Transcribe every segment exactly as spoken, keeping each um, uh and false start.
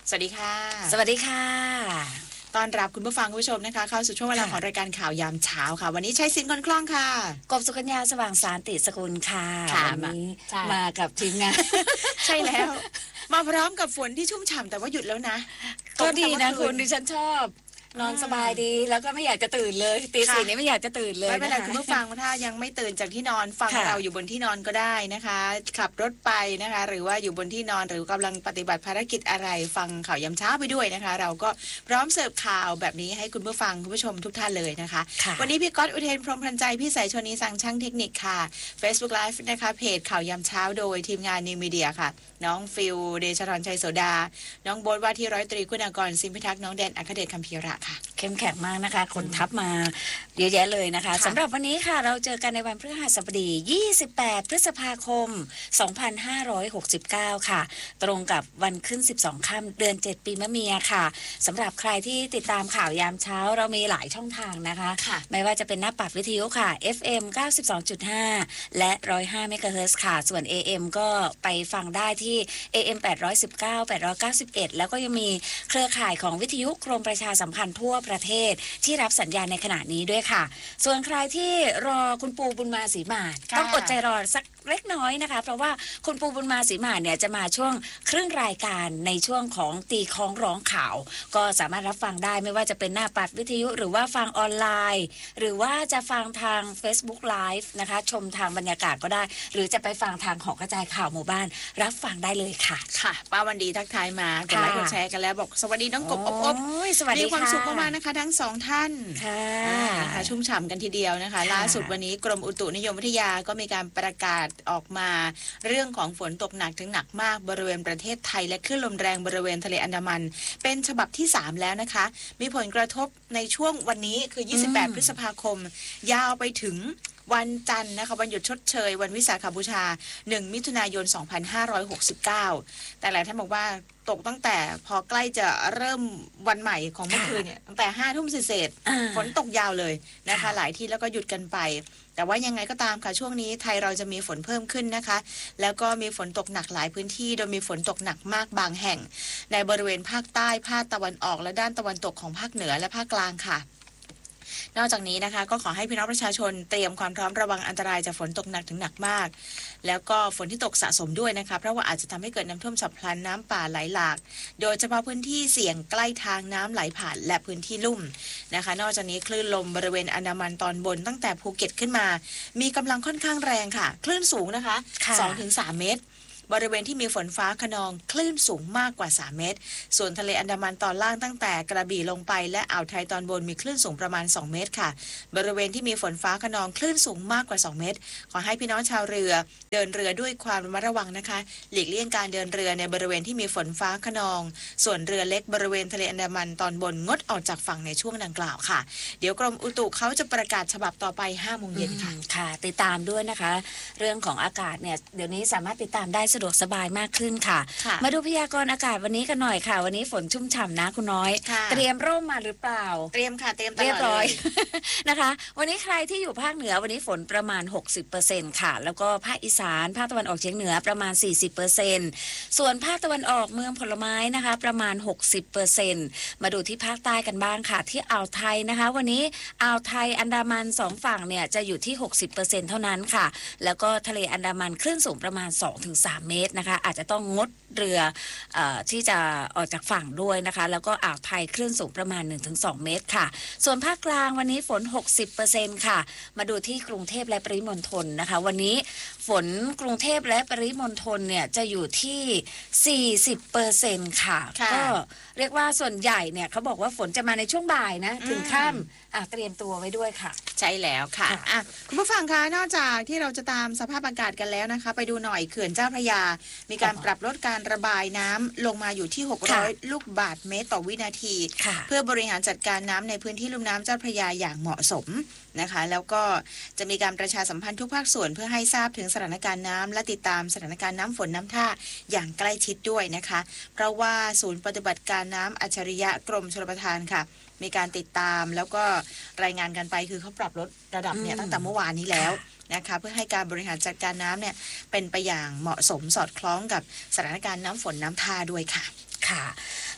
สวัสดีค่ะสวัสดีค่ะต้อนรับคุณผู้ฟังคุณผู้ชมนะคะเข้าสู่ช่วงเวลาของรายการข่าวยามเช้าค่ะวันนี้ใช้สินคนคล่องค่ะกบสุกัญญาสว่างสารติสกุลค่ะวันนี้มากับทีมงานใช่แล้วมาพร้อมกับฝนที่ชุ่มฉ่ำแต่ว่าหยุดแล้วนะก็ดีนะคุณดิฉันชอบนอนสบายดีแล้วก็ไม่อยากจะตื่นเลยตีสี่นี้ไม่อยากจะตื่นเลยไม่เป็นไรคุณผู้ฟังถ้ายังไม่ตื่นจากที่นอนฟังเราอยู่บนที่นอนก็ได้นะคะขับรถไปนะคะหรือว่าอยู่บนที่นอนหรือกำลังปฏิบัติภารกิจอะไรฟังข่าวยามเช้าไปด้วยนะคะเราก็พร้อมเสิร์ฟข่าวแบบนี้ให้คุณผู้ฟังคุณผู้ชมทุกท่านเลยนะคะวันนี้พี่ก๊อตอุเทนพรหมพันใจพี่สายชนีสังช่างเทคนิคค่ะ Facebook Live นะคะเพจข่าวยามเช้าโดยทีมงานนิวมีเดียค่ะน้องฟิลเดชธรชัยโสดาน้องโบ๊ทว่าที่ร้อยตรีคุณากรซิมพิทักษ์น้องแดนอัครเดชคัมภีระค่ะเข้มแข็งมากนะคะคนทับมาเยอะแยะเลยนะคะสำหรับวันนี้ค่ะเราเจอกันในวันพฤหัสบดียี่สิบแปดพฤษภาคมสองพันห้าร้อยหกสิบเก้าค่ะตรงกับวันขึ้นสิบสองค่ำเดือนเจ็ดปีมะเมียค่ะสำหรับใครที่ติดตามข่าวยามเช้าเรามีหลายช่องทางนะคะไม่ว่าจะเป็นหน้าปัดวิทยุค่ะ เอฟ เอ็ม เก้าสิบสองจุดห้า และ หนึ่งร้อยห้า เมกะเฮิรตซ์ค่ะส่วน เอ เอ็ม ก็ไปฟังได้ที่ เอ เอ็ม แปดร้อยสิบเก้า แปดร้อยเก้าสิบเอ็ด แล้วก็ยังมีเครือข่ายของวิทยุกรมประชาสัมพันธ์ทั่วประเทศที่รับสัญญาณในขณะนี้ด้วยค่ะส่วนใครที่รอคุณปูบุญมาศรีมาศต้องอดใจรอสักเล็กน้อยนะคะเพราะว่าคุณปูบุญมาศรีมาศเนี่ยจะมาช่วงครึ่งรายการในช่วงของตีคล้องร้องข่าวก็สามารถรับฟังได้ไม่ว่าจะเป็นหน้าปัดวิทยุหรือว่าฟังออนไลน์หรือว่าจะฟังทาง Facebook Live นะคะชมทางบรรยากาศก็ได้หรือจะไปฟังทางหอกระจายข่าวหมู่บ้านรับฟังได้เลยค่ะค่ะป้าวันดีทักทายมากดไลค์กดแชร์กันแล้วบอกสวัสดีน้องกบอบอบมีความสุขมากๆนะคะทั้งสองท่านค่ะนะคะชุ่มฉ่ำกันทีเดียวนะคะล่าสุดวันนี้กรมอุตุนิยมวิทยาก็มีการประกาศออกมาเรื่องของฝนตกหนักถึงหนักมากบริเวณประเทศไทยและคลื่นลมแรงบริเวณทะเลอันดามันเป็นฉบับที่สามแล้วนะคะมีผลกระทบในช่วงวันนี้คือยี่สิบแปดพฤษภาคมยาวไปถึงวันจันทร์นะคะวันหยุดชดเชยวันวิสาขบูชาหนึ่งมิถุนายนสองพันห้าร้อยหกสิบเก้าแต่หลายท่านบอกว่าตกตั้งแต่พอใกล้จะเริ่มวันใหม่ของเมื่อคืนเนี่ยตั้งแต่ห้าทุ่มเศษฝนตกยาวเลยนะคะหลายที่แล้วก็หยุดกันไปแต่ว่ายังไงก็ตามค่ะช่วงนี้ไทยเราจะมีฝนเพิ่มขึ้นนะคะแล้วก็มีฝนตกหนักหลายพื้นที่โดยมีฝนตกหนักมากบางแห่งในบริเวณภาคใต้ภาคตะวันออกและด้านตะวันตกของภาคเหนือและภาคกลางค่ะนอกจากนี้นะคะก็ขอให้พี่น้องประชาชนเตรียมความพร้อมระวังอันตรายจากฝนตกหนักถึงหนักมากแล้วก็ฝนที่ตกสะสมด้วยนะคะเพราะว่าอาจจะทำให้เกิดน้ำท่วมฉับพลันน้ำป่าไหลหลากโดยเฉพาะพื้นที่เสี่ยงใกล้ทางน้ำไหลผ่านและพื้นที่ลุ่มนะคะนอกจากนี้คลื่นลมบริเวณอันดามันตอนบนตั้งแต่ภูเก็ตขึ้นมามีกำลังค่อนข้างแรงค่ะคลื่นสูงนะคะ สองถึงสาม เมตรบริเวณที่มีฝนฟ้าคะนองคลื่นสูงมากกว่าสามเมตรส่วนทะเลอันดามันตอนล่างตั้งแต่กระบี่ลงไปและอ่าวไทยตอนบนมีคลื่นสูงประมาณสองเมตรค่ะบริเวณที่มีฝนฟ้าคะนองคลื่นสูงมากกว่าสองเมตรขอให้พี่น้องชาวเรือเดินเรือด้วยความระมัดระวังนะคะหลีกเลี่ยงการเดินเรือในบริเวณที่มีฝนฟ้าคะนองส่วนเรือเล็กบริเวณทะเลอันดามันตอนบนงดออกจากฝั่งในช่วงดังกล่าวค่ะเดี๋ยวกรมอุตุเขาจะประกาศฉบับต่อไป ห้าโมงเย็นค่ะค่ะติดตามด้วยนะคะเรื่องของอากาศเนี่ยเดี๋ยวนี้สามารถติดตามได้สะดวกสบายมากขึ้นค่ะมาดูพยากรณ์อากาศวันนี้กันหน่อยค่ะวันนี้ฝนชุ่มฉ่ำนะคุณน้อยเตรียมร่มมาหรือเปล่าเตรียมค่ะเตรียมตลอดเรียบร้อยนะคะวันนี้ใครที่อยู่ภาคเหนือวันนี้ฝนประมาณ หกสิบเปอร์เซ็นต์ ค่ะแล้วก็ภาคอีสานภาคตะวันออกเฉียงเหนือประมาณ สี่สิบเปอร์เซ็นต์ ส่วนภาคตะวันออกเมืองผลไม้นะคะประมาณ หกสิบเปอร์เซ็นต์ มาดูที่ภาคใต้กันบ้างค่ะที่อ่าวไทยนะคะวันนี้อ่าวไทยอันดามันสองฝั่งเนี่ยจะอยู่ที่ หกสิบเปอร์เซ็นต์ เท่านั้นค่ะแล้วก็ทะเลอันดามันคลื่นสูงประมาณ สองถึงสาม เมตรนะคะอาจจะต้องงดเรือเอ่อที่จะออกจากฝั่งด้วยนะคะแล้วก็อ่าวไทยคลื่นสูงประมาณ หนึ่งถึงสอง เมตรค่ะส่วนภาคกลางวันนี้ฝน หกสิบเปอร์เซ็นต์ ค่ะมาดูที่กรุงเทพและปริมณฑลนะคะวันนี้ฝนกรุงเทพและปริมณฑลเนี่ยจะอยู่ที่ สี่สิบเปอร์เซ็นต์ ค่ะก็เรียกว่าส่วนใหญ่เนี่ยเขาบอกว่าฝนจะมาในช่วงบ่ายนะถึงค่ำอ่ะเตรียมตัวไว้ด้วยค่ะใช่แล้วค่ะอ่ะคุณผู้ฟังคะนอกจากที่เราจะตามสภาพอากาศกันแล้วนะคะไปดูหน่อยเขื่อนเจ้าพระยามีการปรับลดการระบายน้ำลงมาอยู่ที่หกร้อยลูกบาศก์เมตรต่อวินาทีเพื่อบริหารจัดการน้ำในพื้นที่ลุ่มน้ำเจ้าพระยาอย่างเหมาะสมนะคะแล้วก็จะมีการประชาสัมพันธ์ทุกภาคส่วนเพื่อให้ทราบถึงสถานการณ์น้ำและติดตามสถานการณ์น้ำฝนน้ำท่าอย่างใกล้ชิดด้วยนะคะเพราะว่าศูนย์ปฏิบัติการน้ำอัจฉริยะกรมชลประทานค่ะมีการติดตามแล้วก็รายงานกันไปคือเขาปรับลดระดับเนี่ยตั้งแต่เมื่อวานนี้แล้วนะคะเพื่อให้การบริหารจัดการน้ำเนี่ยเป็นไปอย่างเหมาะสมสอดคล้องกับสถานการณ์น้ำฝนน้ำท่าด้วยค่ะค่ะ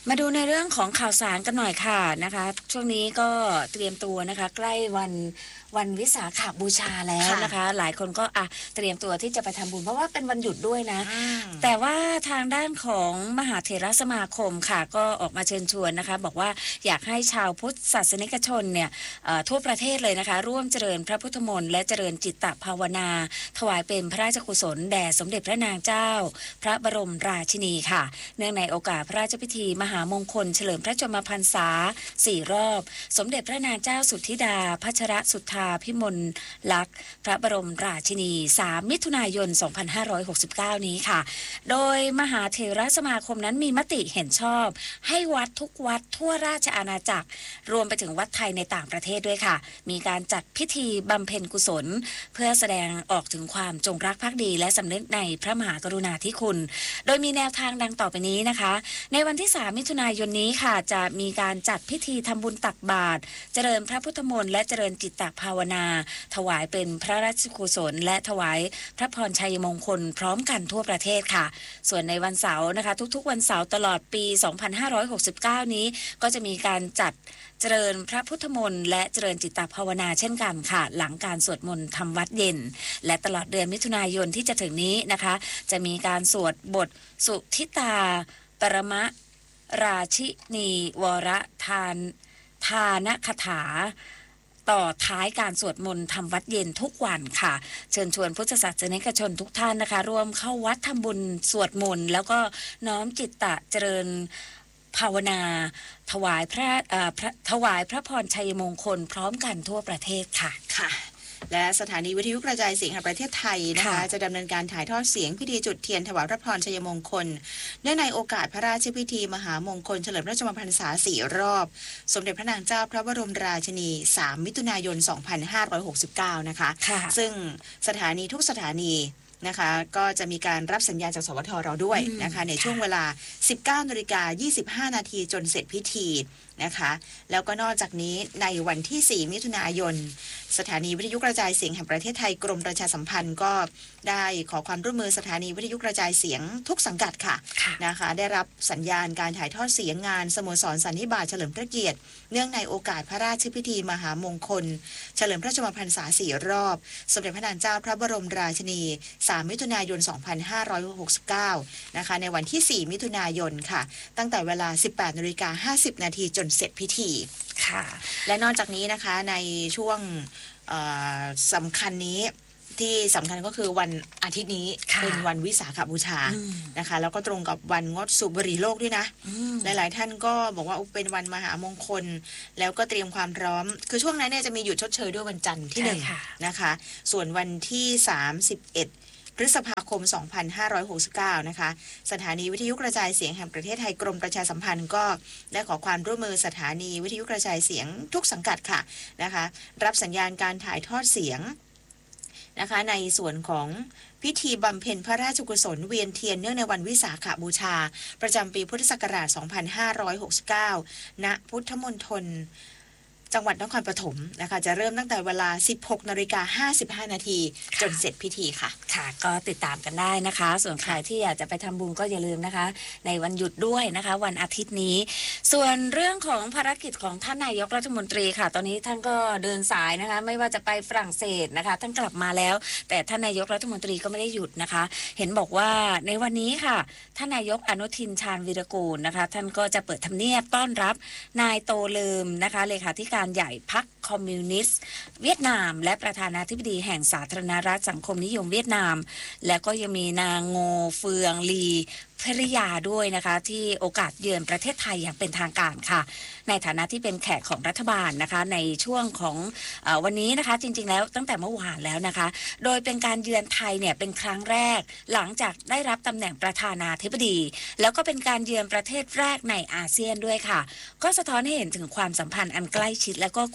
มาดูในเรื่องของข่าวสารกันหน่อยค่ะนะคะช่วงนี้ก็เตรียมตัวนะคะใกล้วันวันวิสาขบูชาแล้วนะคะหลายคนก็อ่ะเตรียมตัวที่จะไปทำบุญเพราะว่าเป็นวันหยุดด้วยนะแต่ว่าทางด้านของมหาเถรสมาคมค่ะก็ออกมาเชิญชวนนะคะบอกว่าอยากให้ชาวพุทธศาสนิกชนเนี่ยทั่วประเทศเลยนะคะร่วมเจริญพระพุทธมนต์และเจริญจิตตภาวนาถวายเป็นพระราชกุศลแด่สมเด็จพระนางเจ้าพระบรมราชินีค่ะเนื่องในโอกาสพระราชพิธีมหามงคลเฉลิมพระชนมพรรษาสี่รอบสมเด็จพระนางเจ้าสุทธิดาพัชรสุทธาพิมลลักษณ์พระบรมราชินีสามมิถุนายนสองพันห้าร้อยหกสิบเก้านี้ค่ะโดยมหาเถรสมาคมนั้นมีมติเห็นชอบให้วัดทุกวัดทั่วราชอาณาจักรรวมไปถึงวัดไทยในต่างประเทศด้วยค่ะมีการจัดพิธีบำเพ็ญกุศลเพื่อแสดงออกถึงความจงรักภักดีและสำนึกในพระมหากรุณาธิคุณโดยมีแนวทางดังต่อไปนี้นะคะในวันที่สามมิถุนายนนี้ค่ะจะมีการจัดพิธีทำบุญตักบาตรเจริญพระพุทธมนต์และเจริญจิตตภาวนาถวายเป็นพระราชกุศลและถวายพระพรชัยมงคลพร้อมกันทั่วประเทศค่ะส่วนในวันเสาร์นะคะทุกๆวันเสาร์ตลอดปีสองพันห้าร้อยหกสิบเก้านี้ก็จะมีการจัดเจริญพระพุทธมนต์และเจริญจิตตภาวนาเช่นกันค่ะหลังการสวดมนต์ทำวัดเย็นและตลอดเดือนมิถุนายนที่จะถึงนี้นะคะจะมีการสวดบทสุทิตาปรมราชินีวรทานทานคถาต่อท้ายการสวดมนต์ทำวัดเย็นทุกวันค่ะเชิญชวนพุทธศาสนิกชนทุกท่านนะคะร่วมเข้าวัดทำบุญสวดมนต์แล้วก็น้อมจิตตะเจริญภาวนาถวายพระถวายพระพรชัยมงคลพร้อมกันทั่วประเทศค่ะค่ะและสถานีวิทยุกระจายเสียงแห่งประเทศไทยนะคะจะดำเนินการถ่ายทอดเสียงพิธีจุดเทียนถวายพระพรชัยมงคลเนื่องในโอกาสพระราชพิธีมหามงคลเฉลิมพระชนมพรรษาสี่รอบสมเด็จพระนางเจ้าพระบรมราชินีสามมิถุนายนสองพันห้าร้อยหกสิบเก้านะคะซึ่งสถานีทุกสถานีนะคะก็จะมีการรับสัญญาณจากสวทเราด้วยนะคะในช่วงเวลา สิบเก้านาฬิกายี่สิบห้านาทีจนเสร็จพิธีนะคะแล้วก็นอกจากนี้ในวันที่สี่มิถุนายนสถานีวิทยุกระจายเสียงแห่งประเทศไทยกรมประชาสัมพันธ์ก็ได้ขอความร่วมมือสถานีวิทยุกระจายเสียงทุกสังกัดค่ะนะคะได้รับสัญญาณการถ่ายทอดเสียงงานสโมสรสันนิบาตเฉลิมพระเกียรติเนื่องในโอกาสพระราชพิธีมหามงคลเฉลิมพระชนมพรรษาสี่รอบสมเด็จพระนางเจ้าพระบรมราชินีสามมิถุนายนสองพันห้าร้อยหกสิบเก้านะคะในวันที่สี่มิถุนายนค่ะตั้งแต่เวลา สิบแปดนาฬิกาห้าสิบนาทีจนเสร็จพิธีค่ะและนอกจากนี้นะคะในช่วงสำคัญนี้ที่สำคัญก็คือวันอาทิตย์นี้เป็นวันวิสาขบูชานะคะแล้วก็ตรงกับวันงดสูบบุหรี่โลกด้วยนะหลายๆท่านก็บอกว่าเป็นวันมหามงคลแล้วก็เตรียมความพร้อมคือช่วงนั้นเนี่ยจะมีหยุดชดเชยด้วยวันจันทร์ที่หนึ่งนะคะส่วนวันที่สามสิบเอ็ดพฤษภาคมสองพันห้าร้อยหกสิบเก้านะคะสถานีวิทยุกระจายเสียงแห่งประเทศไทยกรมประชาสัมพันธ์ก็ได้ขอความร่วมมือสถานีวิทยุกระจายเสียงทุกสังกัดค่ะนะคะรับสัญญาณการถ่ายทอดเสียงนะคะในส่วนของพิธีบำเพ็ญพระราชกุศลเวียนเทียนเนื่องในวันวิสาขบูชาประจำปีพุทธศักราชสองพันห้าร้อยหกสิบเก้าณพุทธมณฑลจังหวัดนครปฐมนะคะจะเริ่มตั้งแต่เวลา สิบหกนาฬิกาห้าสิบห้านาทีจนเสร็จพิธีค่ะค่ะก็ติดตามกันได้นะคะส่วนใครที่อยากจะไปทำบุญก็อย่าลืมนะคะในวันหยุดด้วยนะคะวันอาทิตย์นี้ส่วนเรื่องของภารกิจของท่านนายกรัฐมนตรีค่ะตอนนี้ท่านก็เดินสายนะคะไม่ว่าจะไปฝรั่งเศสนะคะท่านกลับมาแล้วแต่ท่านนายกรัฐมนตรีก็ไม่ได้หยุดนะคะเห็นบอกว่าในวันนี้ค่ะท่านนายกอนุทินชาญวีรกูลนะคะท่านก็จะเปิดทำเนียบต้อนรับนายโตเลิมนะคะเลขาธิการใหญ่พรรคคอมมิวนิสต์เวียดนามและประธานาธิบดีแห่งสาธารณรัฐสังคมนิยมเวียดนามและก็ยังมีนางโงเฟืองลีภริยาด้วยนะคะที่โอกาสเยือนประเทศไทยอย่างเป็นทางการค่ะในฐานะที่เป็นแขกของรัฐบาลนะคะในช่วงของเอ่อวันนี้นะคะจริงๆแล้วตั้งแต่เมื่อวานแล้วนะคะโดยเป็นการเยือนไทยเนี่ยเป็นครั้งแรกหลังจากได้รับตำแหน่งประธานาธิบดีแล้วก็เป็นการเยือนประเทศแรกในอาเซียนด้วยค่ะก็สะท้อนให้เห็นถึงความสัมพันธ์อันใกล้ชิดและก็ความไว้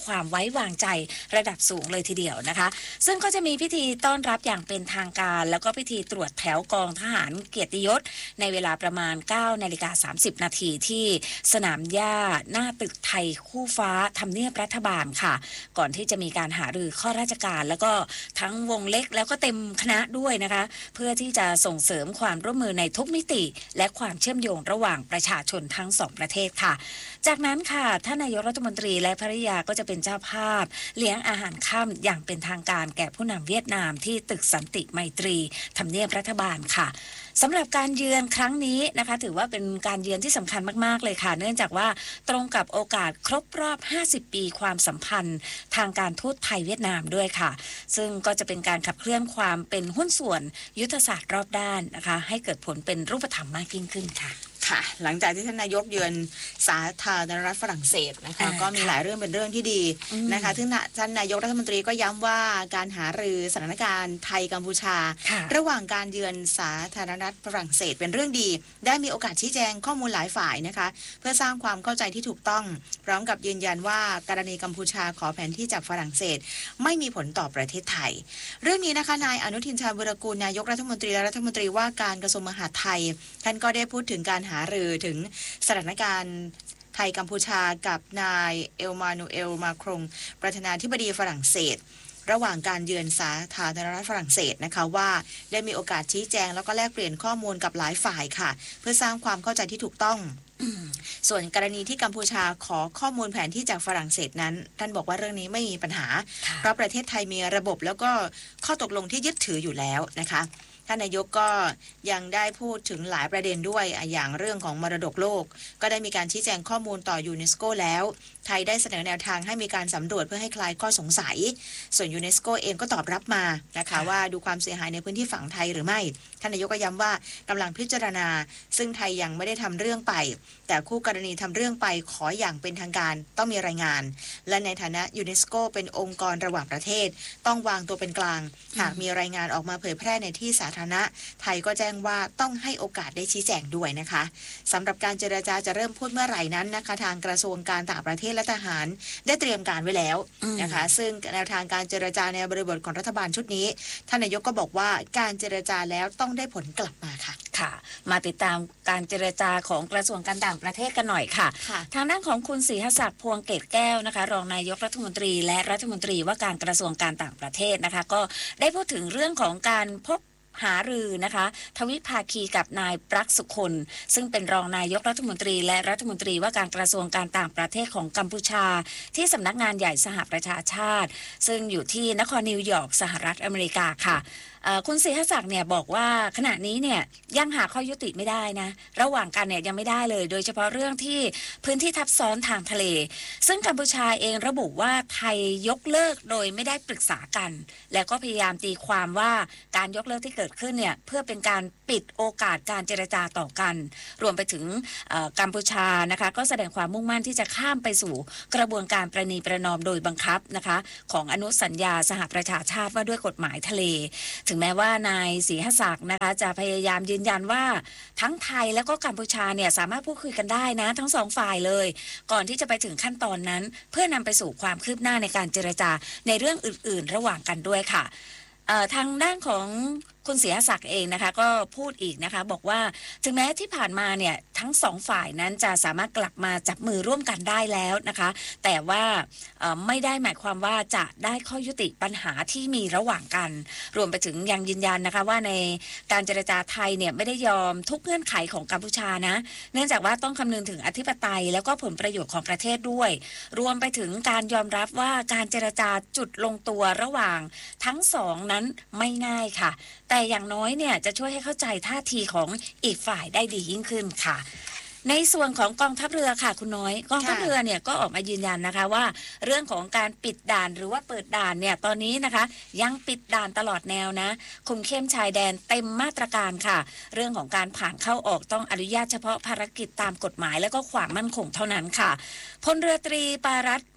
วางใจระดับสูงเลยทีเดียวนะคะซึ่งก็จะมีพิธีต้อนรับอย่างเป็นทางการแล้วก็พิธีตรวจแถวกองทหารเกียรติยศในเวลาประมาณ เก้านาฬิกาสามสิบนาทีที่สนามหญ้าหน้าตึกไทยคู่ฟ้าทำเนียบรัฐบาลค่ะก่อนที่จะมีการหารือข้อราชการแล้วก็ทั้งวงเล็กแล้วก็เต็มคณะด้วยนะคะเพื่อที่จะส่งเสริมความร่วมมือในทุกมิติและความเชื่อมโยงระหว่างประชาชนทั้งสองประเทศค่ะจากนั้นค่ะท่านนายกรัฐมนตรีและภริยาก็จะเป็นเจ้าภาพเลี้ยงอาหารค่ำอย่างเป็นทางการแก่ผู้นำเวียดนามที่ตึกสันติไมตรีทำเนียบรัฐบาลค่ะสำหรับการเยือนครั้งนี้นะคะถือว่าเป็นการเยือนที่สำคัญมากๆเลยค่ะเนื่องจากว่าตรงกับโอกาสครบรอบห้าสิบปีความสัมพันธ์ทางการทูตไทยเวียดนามด้วยค่ะซึ่งก็จะเป็นการขับเคลื่อนความเป็นหุ้นส่วนยุทธศาสตร์รอบด้านนะคะให้เกิดผลเป็นรูปธรรมมากยิ่งขึ้นค่ะค่ะหลังจากที่ท่านนายกเยือนสาธารณรัฐฝรั่งเศสนะคะก็มีหลายเรื่องเป็นเรื่องที่ดีนะคะซึ่งท่านนายกรัฐมนตรีก็ย้ำว่าการหารือสถานการณ์ไทยกัมพูชาระหว่างการเยือนสาธารณรัฐฝรั่งเศสเป็นเรื่องดีได้มีโอกาสชี้แจงข้อมูลหลายฝ่ายนะคะเพื่อสร้างความเข้าใจที่ถูกต้องพร้อมกับยืนยันว่ากรณีกัมพูชาขอแผนที่จากฝรั่งเศสไม่มีผลต่อประเทศไทยเรื่องนี้นะคะนายอนุทินชาญวิรากูลนายกรัฐมนตรีและรัฐมนตรีว่าการกระทรวงมหาดไทยท่านก็ได้พูดถึงการหารือถึงสถานการณ์ไทยกัมพูชากับนายเอลมานูเอลมาครงประธานาธิบดีฝรั่งเศสระหว่างการเยือนสาธารณรัฐฝรั่งเศสนะคะว่าได้มีโอกาสชี้แจงแล้วก็แลกเปลี่ยนข้อมูลกับหลายฝ่ายค่ะเพื่อสร้างความเข้าใจที่ถูกต้องส่วนกรณีที่กัมพูชาขอข้อมูลแผนที่จากฝรั่งเศสนั้นท่านบอกว่าเรื่องนี้ไม่มีปัญหาเพราะประเทศไทยมีระบบแล้วก็ข้อตกลงที่ยึดถืออยู่แล้วนะคะท่านนายกก็ยังได้พูดถึงหลายประเด็นด้วยอย่างเรื่องของมรดกโลกก็ได้มีการชี้แจงข้อมูลต่อยูเนสโกแล้วไทยได้เสนอแนวทางให้มีการสำรวจเพื่อให้คลายข้อสงสัยส่วนยูเนสโกเองก็ตอบรับมานะคะว่าดูความเสียหายในพื้นที่ฝั่งไทยหรือไม่ท่านนายกก็ย้ำว่ากำลังพิจารณาซึ่งไทยยังไม่ได้ทำเรื่องไปแต่คู่กรณีทำเรื่องไปขออย่างเป็นทางการต้องมีรายงานและในฐานะยูเนสโกเป็นองค์กรระหว่างประเทศต้องวางตัวเป็นกลางหากมีรายงานออกมาเผยแพร่ในที่สาธารณะไทยก็แจ้งว่าต้องให้โอกาสได้ชี้แจงด้วยนะคะสำหรับการเจรจาจะเริ่มพูดเมื่อไหร่นั้นนะคะทางกระทรวงการต่างประเทศและทหารได้เตรียมการไว้แล้วนะคะซึ่งแนวทางการเจรจาในบริบทของรัฐบาลชุดนี้ท่านนายกก็บอกว่าการเจรจาแล้วต้องได้ผลกลับมาค่ะค่ะมาติดตามการเจรจาของกระทรวงการต่างประเทศกันหน่อยค่ะทางด้านของคุณศรีหศักดิ์พวงเกตแก้วนะคะรองนายกรัฐมนตรีและรัฐมนตรีว่าการกระทรวงการต่างประเทศนะคะก็ได้พูดถึงเรื่องของการพบหารือนะคะทวิภาคีกับนายปลั๊กสุคนซึ่งเป็นรองนายกรัฐมนตรีและรัฐมนตรีว่าการกระทรวงการต่างประเทศของกัมพูชาที่สำนักงานใหญ่สหประชาชาติซึ่งอยู่ที่นครนิวยอร์กสหรัฐอเมริกาค่ะคุณศรีหศักดิ์เนี่ยบอกว่าขณะนี้เนี่ยยังหาข้อยุติไม่ได้นะระหว่างกันเนี่ยยังไม่ได้เลยโดยเฉพาะเรื่องที่พื้นที่ทับซ้อนทางทะเลซึ่งกัมพูชาเองระบุว่าไทยยกเลิกโดยไม่ได้ปรึกษากันแล้วก็พยายามตีความว่าการยกเลิกที่เกิดขึ้นเนี่ยเพื่อเป็นการปิดโอกาสการเจรจาต่อกันรวมไปถึงกัมพูชานะคะก็แสดงความมุ่งมั่นที่จะข้ามไปสู่กระบวนการประนีประนอมโดยบังคับนะคะของอนุสัญญาสหประชาชาติว่าด้วยกฎหมายทะเลถึงแม้ว่านายศรีหศักดิ์นะคะจะพยายามยืนยันว่าทั้งไทยและก็กัมพูชาเนี่ยสามารถพูดคุยกันได้นะทั้งสองฝ่ายเลยก่อนที่จะไปถึงขั้นตอนนั้นเพื่อนำไปสู่ความคืบหน้าในการเจรจาในเรื่องอื่นๆระหว่างกันด้วยค่ะทางด้านของคุณศรีหศักดิ์เองนะคะก็พูดอีกนะคะบอกว่าถึงแม้ที่ผ่านมาเนี่ยทั้งสองฝ่ายนั้นจะสามารถกลับมาจับมือร่วมกันได้แล้วนะคะแต่ว่าไม่ได้หมายความว่าจะได้ข้อยุติปัญหาที่มีระหว่างกันรวมไปถึงยังยืนยันนะคะว่าในการเจรจาไทยเนี่ยไม่ได้ยอมทุกเงื่อนไขของกัมพูชานะเนื่องจากว่าต้องคำนึงถึงอธิปไตยแล้วก็ผลประโยชน์ของประเทศด้วยรวมไปถึงการยอมรับว่าการเจรจาจุดลงตัวระหว่างทั้งสองนั้นไม่ง่ายค่ะแต่อย่างน้อยเนี่ยจะช่วยให้เข้าใจท่าทีของอีกฝ่ายได้ดียิ่งขึ้นค่ะในส่วนของกองทัพเรือค่ะคุณน้อยกองทัพเรือเนี่ยก็ออกมายืนยันนะคะว่าเรื่องของการปิดด่านหรือว่าเปิดด่านเนี่ยตอนนี้นะคะยังปิดด่านตลอดแนวนะคุมเข้มชายแดนเต็มมาตรการค่ะเรื่องของการผ่านเข้าออกต้องอนุญาตเฉพาะภารกิจตามกฎหมายและก็ความมั่นคงเท่านั้นค่ะพลเรือตรีปารัตน์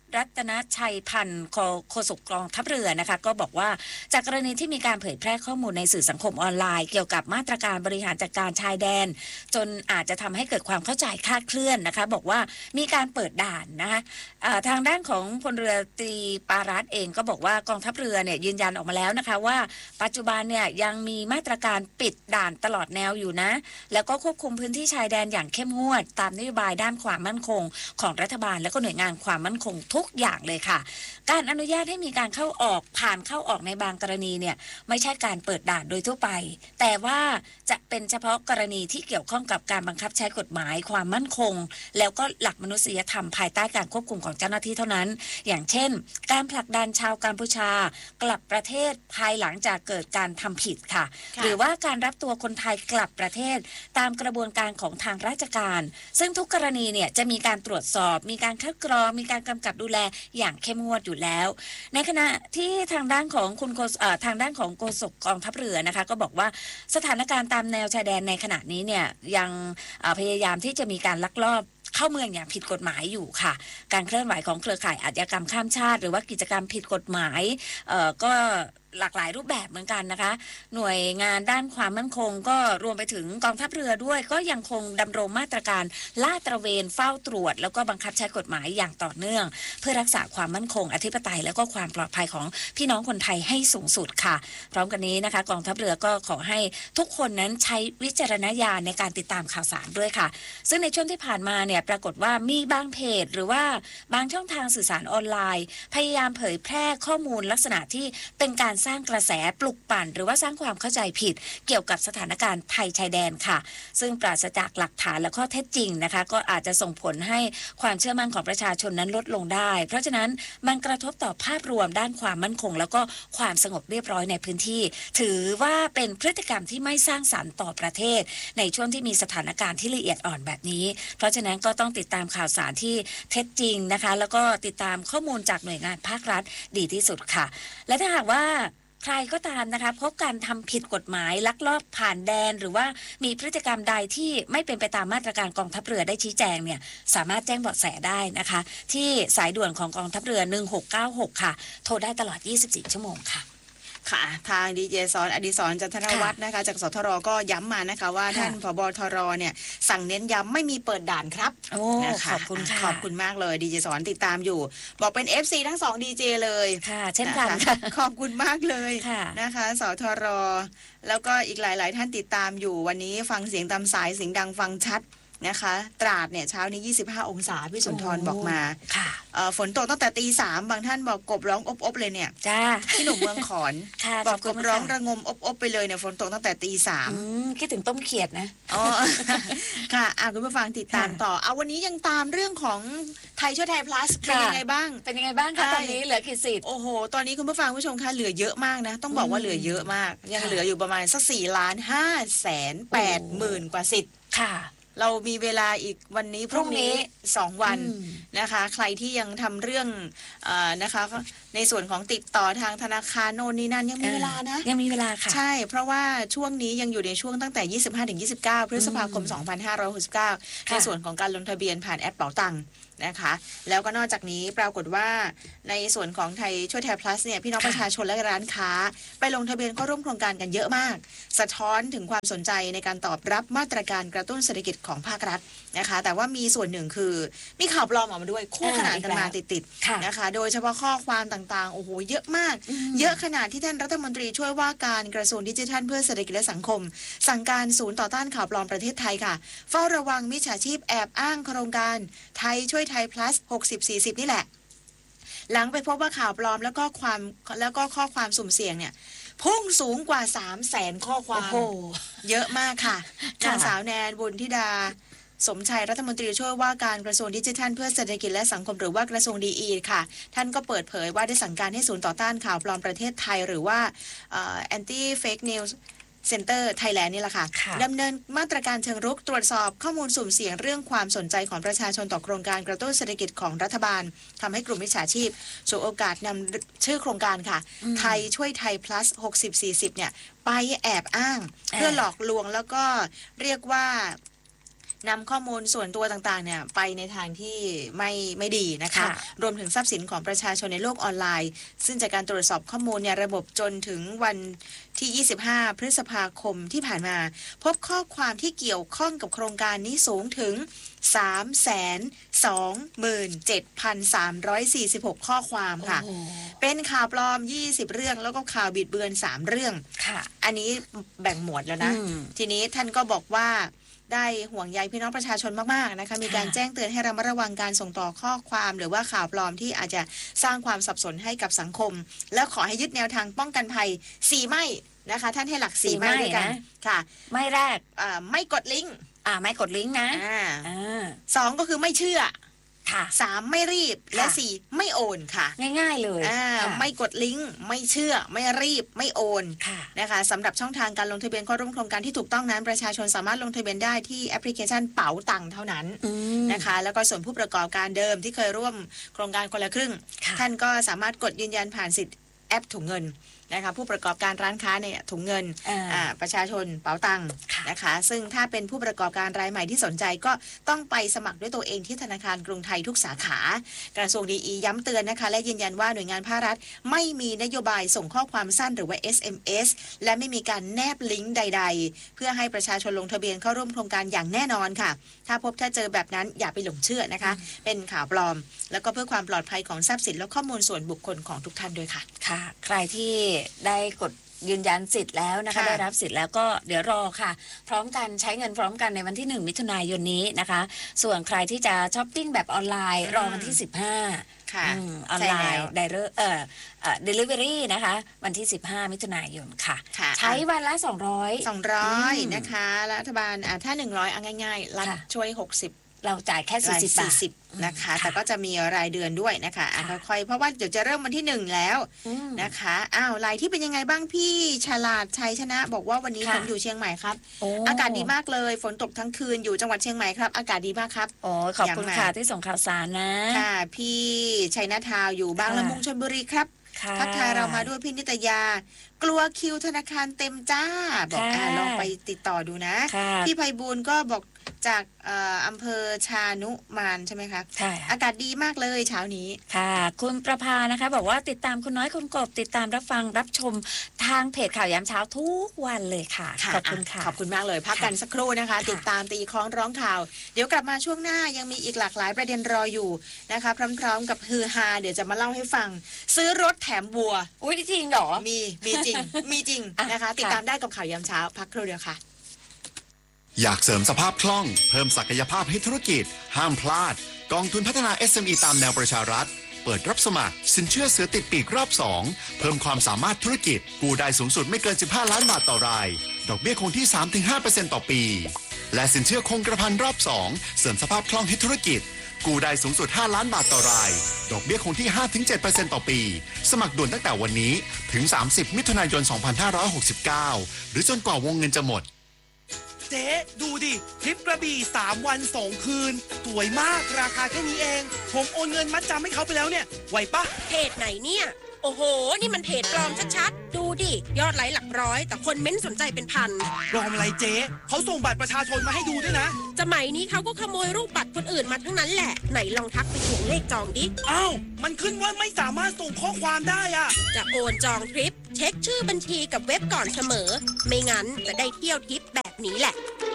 รัตนชัยพันธ์โฆษกกองทัพเรือนะคะก็บอกว่าจากกรณีที่มีการเผยแพร่ข้อมูลในสื่อสังคมออนไลน์เกี่ยวกับมาตรการบริหารจัดการชายแดนจนอาจจะทำให้เกิดความเข้าใจคลาดเคลื่อนนะคะบอกว่ามีการเปิดด่านนะคะทางด้านของพลเรือตรีปารัตน์เองก็บอกว่ากองทัพเรือเนี่ยยืนยันออกมาแล้วนะคะว่าปัจจุบันเนี่ยยังมีมาตรการปิดด่านตลอดแนวอยู่นะแล้วก็ควบคุมพื้นที่ชายแดนอย่างเข้มงวดตามนโยบายด้านความมั่นคงของรัฐบาลและก็หน่วยงานความมั่นคงทุกอย่างเลยค่ะการอนุญาตให้มีการเข้าออกผ่านเข้าออกในบางกรณีเนี่ยไม่ใช่การเปิดด่านโดยทั่วไปแต่ว่าจะเป็นเฉพาะกรณีที่เกี่ยวข้องกับการบังคับใช้กฎหมายความมั่นคงแล้วก็หลักมนุษยธรรมภายใต้การควบคุมของเจ้าหน้าที่เท่านั้นอย่างเช่นการผลักดันชาวกัมพูชากลับประเทศภายหลังจากเกิดการทำผิดค่ะหรือว่าการรับตัวคนไทยกลับประเทศตามกระบวนการของทางราชการซึ่งทุกกรณีเนี่ยจะมีการตรวจสอบมีการคัดกรองมีการกำกับดูแลอย่างเข้มงวดอยู่แล้วในขณะที่ทางด้านของคุณโฆษเอ่อทางด้านของโฆษกกองทัพเรือนะคะก็บอกว่าสถานการณ์ตามแนวชายแดนในขณะนี้เนี่ยยังพยายามที่จะมีการลักลอบเข้าเมืองอย่างผิดกฎหมายอยู่ค่ะการเคลื่อนไหวของเครือข่ายอาชญากรรมข้ามชาติหรือว่ากิจกรรมผิดกฎหมายเอ่อก็หลากหลายรูปแบบเหมือนกันนะคะหน่วยงานด้านความมั่นคงก็รวมไปถึงกองทัพเรือด้วยก็ยังคงดำรงมาตรการลาดตระเวนเฝ้าตรวจแล้วก็บังคับใช้กฎหมายอย่างต่อเนื่องเพื่อรักษาความมั่นคงอธิปไตยแล้วก็ความปลอดภัยของพี่น้องคนไทยให้สูงสุดค่ะพร้อมกันนี้นะคะกองทัพเรือก็ขอให้ทุกคนนั้นใช้วิจารณญาณในการติดตามข่าวสารด้วยค่ะซึ่งในช่วงที่ผ่านมาเนี่ยปรากฏว่ามีบางเพจหรือว่าบางช่องทางสื่อสารออนไลน์พยายามเผยแพร่ข้อมูลลักษณะที่เป็นการสร้างกระแสปลุกปั่นหรือว่าสร้างความเข้าใจผิดเกี่ยวกับสถานการณ์ไทยชายแดนค่ะซึ่งปราศจากหลักฐานและข้อเท็จจริงนะคะก็อาจจะส่งผลให้ความเชื่อมั่นของประชาชนนั้นลดลงได้เพราะฉะนั้นมันกระทบต่อภาพรวมด้านความมั่นคงแล้วก็ความสงบเรียบร้อยในพื้นที่ถือว่าเป็นพฤติกรรมที่ไม่สร้างสรรค์ต่อประเทศในช่วงที่มีสถานการณ์ที่ละเอียดอ่อนแบบนี้เพราะฉะนั้นก็ต้องติดตามข่าวสารที่เท็จจริงนะคะแล้วก็ติดตามข้อมูลจากหน่วยงานภาครัฐดีที่สุดค่ะและถ้าหากว่าใครก็ตามนะคะพบการทำผิดกฎหมายลักลอบผ่านแดนหรือว่ามีพฤติกรรมใดที่ไม่เป็นไปตามมาตรการกองทัพเรือได้ชี้แจงเนี่ยสามารถแจ้งเบาะแสได้นะคะที่สายด่วนของกองทัพเรือหนึ่งหกเก้าหกค่ะโทรได้ตลอดยี่สิบสี่ชั่วโมงค่ะค่ะทางดีเจสอนอดิศรจันทนวัฒน์นะคะจากสทรก็ย้ำมานะคะว่าท่านผบทรเนี่ยสั่งเน้นย้ำไม่มีเปิดด่านครับโอ้ขอบคุณค่ะขอบคุณมากเลยดีเจสอนติดตามอยู่บอกเป็น เอฟ ซี ทั้งสองดีเจเลยค่ะเช่นกันค่ะขอบคุณมากเลยนะคะสทรแล้วก็อีกหลายๆท่านติดตามอยู่วันนี้ฟังเสียงตามสายเสียงดังฟังชัดนะคะตราดเนี่ยเช้านี้ยี่สิบห้าองศาพี่สุนทรบอกมาค่ะฝนตกตั้งแต่ตีสามบางท่านบอกกบร้องอบๆเลยเนี่ยจ้าพี่หนุ่มเมืองขอนบอกกบร้องระงมอบๆไปเลยเนี่ยฝนตกตั้งแต่ตีสามคิดถึงต้มเขียดนะอ๋อค่ะอ่ะคุณผู้ฟังติดตามต่อเอาวันนี้ยังตามเรื่องของไทยช่วยไทย plus เป็นยังไงบ้างเป็นยังไงบ้างคะตอนนี้เหลือกี่สิทธิ์โอ้โหตอนนี้คุณผู้ฟังผู้ชมคะเหลือเยอะมากนะต้องบอกว่าเหลือเยอะมากยังเหลืออยู่ประมาณสักสี่ล้านห้าแสนแปดหมื่นกว่าสิทธิ์ค่ะเรามีเวลาอีกวันนี้พรุ่งนี้สองวันนะคะใครที่ยังทำเรื่องเอ่อนะคะในส่วนของติดต่อทางธนาคารโน่นนี่นั่นยังมีเวลานะยังมีเวลาค่ะใช่เพราะว่าช่วงนี้ยังอยู่ในช่วงตั้งแต่ ยี่สิบห้าถึงยี่สิบเก้า พฤษภาคม สองพันห้าร้อยหกสิบเก้า ในส่วนของการลงทะเบียนผ่านแอปเป๋าตังค์นะคะแล้วก็นอกจากนี้ปรากฏว่าในส่วนของไทยช่วยไทย plus เนี่ยพี่น้องประชาชนและร้านค้าไปลงทะเบียนเข้าร่วมโครงการกันเยอะมากสะท้อนถึงความสนใจในการตอบรับมาตรการกระตุ้นเศรษฐกิจของภาครัฐนะคะแต่ว่ามีส่วนหนึ่งคือมีข่าวปลอมออกมาด้วยคู่ขนานกันมาติดๆนะคะโดยเฉพาะข้อความต่างๆโอ้โหเยอะมากเยอะขนาดที่ท่านรัฐมนตรีช่วยว่าการกระทรวงดิจิทัลเพื่อเศรษฐกิจและสังคมสั่งการศูนย์ต่อต้านข่าวปลอมประเทศไทยค่ะเฝ้าระวังมิจฉาชีพแอบอ้างโครงการไทยช่วยไทย plus หกสิบ สี่สิบนี่แหละหลังไปพบว่าข่าวปลอมแล้วก็ความแล้วก็ข้อความสุ่มเสี่ยงเนี่ยพุ่งสูงกว่า สามแสน ข้อความเยอะมากค่ะนางสาวแนนบุญธิดาสมชัยรัฐมนตรีช่วยว่าการกระทรวงดิจิทัลเพื่อเศรษฐกิจและสังคมหรือว่ากระทรวงดีอีค่ะท่านก็เปิดเผยว่าได้สั่งการให้ศูนย์ต่อต้านข่าวปลอมประเทศไทยหรือว่า Anti Fake Newsเซ็นเตอร์ไทยแลนด์นี่แหละค่ะดำเนินมาตรการเชิงรุกตรวจสอบข้อมูลสุ่มเสี่ยงเรื่องความสนใจของประชาชนต่อโครงการกระตุ้นเศรษฐกิจของรัฐบาลทำให้กลุ่มมิจฉาชีพฉวยโอกาสนำชื่อโครงการค่ะไทยช่วยไทย plus หกสิบ สี่สิบเนี่ยไปแอบอ้างเพื่อหลอกลวงแล้วก็เรียกว่านำข้อมูลส่วนตัวต่างๆเนี่ยไปในทางที่ไม่ไม่ดีนะคะรวมถึงทรัพย์สินของประชาชนในโลกออนไลน์ซึ่งจากการตรวจสอบข้อมูลเนี่ยระบบจนถึงวันที่ยี่สิบห้าพฤษภาคมที่ผ่านมาพบข้อความที่เกี่ยวข้องกับโครงการนี้สูงถึง สามแสนสองหมื่นเจ็ดพันสามร้อยสี่สิบหก ข้อความค่ะเป็นข่าวปลอมยี่สิบเรื่องแล้วก็ข่าวบิดเบือนสามเรื่องค่ะอันนี้แบ่งหมวดแล้วนะทีนี้ท่านก็บอกว่าได้ห่วงใยพี่น้องประชาชนมากๆนะคะมีการแจ้งเตือนให้ระมัดระวังการส่งต่อข้อความหรือว่าข่าวปลอมที่อาจจะสร้างความสับสนให้กับสังคมแล้วขอให้ยึดแนวทางป้องกันภัยสี่ไม่นะคะท่านให้หลักสี่ไม่ด้วยกันค่ะไม่แรกไม่กดลิงก์อ่าไม่กดลิงก์นะสองก็คือไม่เชื่อค่ะสามไม่รีบและสี่ไม่โอนค่ะง่ายๆเลยไม่กดลิงก์ไม่เชื่อไม่รีบไม่โอนนะคะสำหรับช่องทางการลงทะเบียนเข้าร่วมโครงการที่ถูกต้องนั้นประชาชนสามารถลงทะเบียนได้ที่แอปพลิเคชันเป๋าตังค์เท่านั้นนะคะแล้วก็ส่วนผู้ประกอบการเดิมที่เคยร่วมโครงการคนละครึ่งท่านก็สามารถกดยืนยันผ่านสิทธิ์แอปถุงเงินนะคะผู้ประกอบการร้านค้าเนี่ยถุงเงินประชาชนเป๋าตังค์นะคะซึ่งถ้าเป็นผู้ประกอบการรายใหม่ที่สนใจก็ต้องไปสมัครด้วยตัวเองที่ธนาคารกรุงไทยทุกสาขากระทรวงดีอีย้ำเตือนนะคะและยืนยันว่าหน่วยงานภาครัฐไม่มีนโยบายส่งข้อความสั้นหรือว่า เอส เอ็ม เอส และไม่มีการแนบลิงก์ใดๆเพื่อให้ประชาชนลงทะเบียนเข้าร่วมโครงการอย่างแน่นอนค่ะถ้าพบถ้าเจอแบบนั้นอย่าไปหลงเชื่อนะคะเป็นข่าวปลอมแล้วก็เพื่อความปลอดภัยของทรัพย์สินและข้อมูลส่วนบุคคลของทุกท่านด้วยค่ะค่ะใครที่ได้กดยืนยันสิทธิ์แล้วนะคะได้รับสิทธิ์แล้วก็เดี๋ยวรอค่ะพร้อมกันใช้เงินพร้อมกันในวันที่หนึ่งมิถุนายนนี้นะคะส่วนใครที่จะช้อปปิ้งแบบออนไลน์รอวันที่สิบห้าค่ะออนไลน์ไดเรเอ่อเอ่อ delivery นะคะวันที่สิบห้ามิถุนายนค่ะใช้วันละสองร้อยสองร้อยนะคะรัฐบาลอ่ะถ้าหนึ่งร้อยเอาง่ายๆรัฐช่วยหกสิบเราจ่ายแค่สี่สิบบาทนะคะแต่ก็จะมีรายเดือนด้วยนะคะอ่ะค่อยๆเพราะว่าเดี๋ยวจะเริ่มวันที่หนึ่งแล้วนะคะอ้าวรายที่เป็นยังไงบ้างพี่ฉลาดชัยชนะบอกว่าวันนี้ผมอยู่เชียงใหม่ครับอากาศดีมากเลยฝนตกทั้งคืนอยู่จังหวัดเชียงใหม่ครับอากาศดีมากครับโอ้ขอบคุณค่ะที่ส่งข่าวสารนะค่ะพี่ชัยนาทาวอยู่บางละมุงชลบุรีครับทักทายเรามาด้วยพี่นิตยากลัวคิวธนาคารเต็มจ้าบอกอ่าลองไปติดต่อดูนะพี่ไพบูลย์ก็บอกจากอำเภอชานุมานใช่ไหมคะใช่อากาศดีมากเลยเช้านี้ค่ะคุณประภานะคะบอกว่าติดตามคุณน้อยคุณกบติดตามรับฟังรับชมทางเพจข่าวยามเช้าทุกวันเลยค่ะขอบคุณค่ะขอบคุณมากเลยพักกันสักครู่นะคะติดตามตีคล้องร้องข่าวเดี๋ยวกลับมาช่วงหน้ายังมีอีกหลากหลายประเด็นรออยู่นะคะพร้อมๆกับฮือฮาเดี๋ยวจะมาเล่าให้ฟังซื้อรถแถมวัวอุ้ยจริงเหรอมีมีจริงมีจริงนะคะติดตามได้กับข่าวยามเช้าพักครู่เดียวค่ะอยากเสริมสภาพคล่องเพิ่มศักยภาพให้ธุรกิจห้ามพลาดกองทุนพัฒนา เอส เอ็ม อี ตามแนวประชารัฐเปิดรับสมัครสินเชื่อเสือติดปีกรอบสองเพิ่มความสามารถธุรกิจกู้ได้สูงสุดไม่เกินสิบห้าล้านบาทต่อรายดอกเบี้ยคงที่ สามถึงห้าเปอร์เซ็นต์ ต่อปีและสินเชื่อคงกระพันรอบสองเสริมสภาพคล่องให้ธุรกิจกู้ได้สูงสุดห้าล้านบาทต่อรายดอกเบี้ยคงที่ ห้าถึงเจ็ดเปอร์เซ็นต์ ต่อปีสมัครด่วนตั้งแต่วันนี้ถึงสามสิบมิถุนายนสองพันห้าร้อยหกสิบเก้าหรือจนกว่าวงเงินจะหมดเจ๊ดูดิทริปกระบี่สามวันสองคืนสวยมากราคาแค่นี้เองผมโอนเงินมัดจำให้เขาไปแล้วเนี่ยไหวปะเพจไหนเนี่ยโอ้โหนี่มันเพจปลอมชัดๆดูดิยอดไลค์หลักร้อยแต่คนเม้นสนใจเป็นพันปลอมอะไรเจ๊เขาส่งบัตรประชาชนมาให้ดูด้วยนะสมัยนี้เขาก็ขโมยรูปบัตรคนอื่นมาทั้งนั้นแหละไหนลองทักไปทวงเลขจองดิอ้าวมันขึ้นว่าไม่สามารถส่งข้อความได้อะจะโอนจองทริปเช็คชื่อบัญชีกับเว็บก่อนเสมอไม่งั้นจะได้เที่ยวทริปแบบนี้แหละ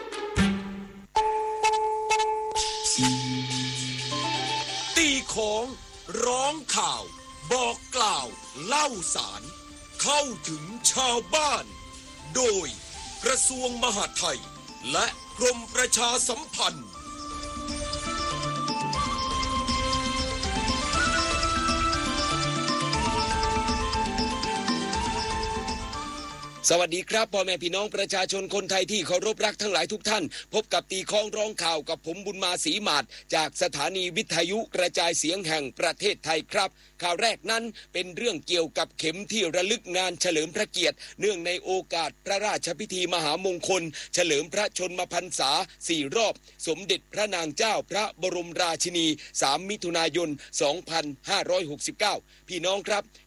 ตีของร้องข่าวบอกกล่าวเล่าสารเข้าถึงชาวบ้านโดยกระทรวงมหาดไทยและกรมประชาสัมพันธ์สวัสดีครับพ่อแม่พี่น้องประชาชนคนไทยที่เคารพรักทั้งหลายทุกท่านพบกับตีคล้องร้องข่าวกับผมบุญมาศรีหมาดจากสถานีวิทยุกระจายเสียงแห่งประเทศไทยครับข่าวแรกนั้นเป็นเรื่องเกี่ยวกับเข็มที่ระลึกงานเฉลิมพระเกียรติเนื่องในโอกาสพระราชพิธีมหามงคลเฉลิมพระชนมพรรษาสี่รอบสมเด็จพระนางเจ้าพระบรมราชินีสามมิถุนายนสองพันห้าร้อยหกสิบเก้าพี่น้องครับ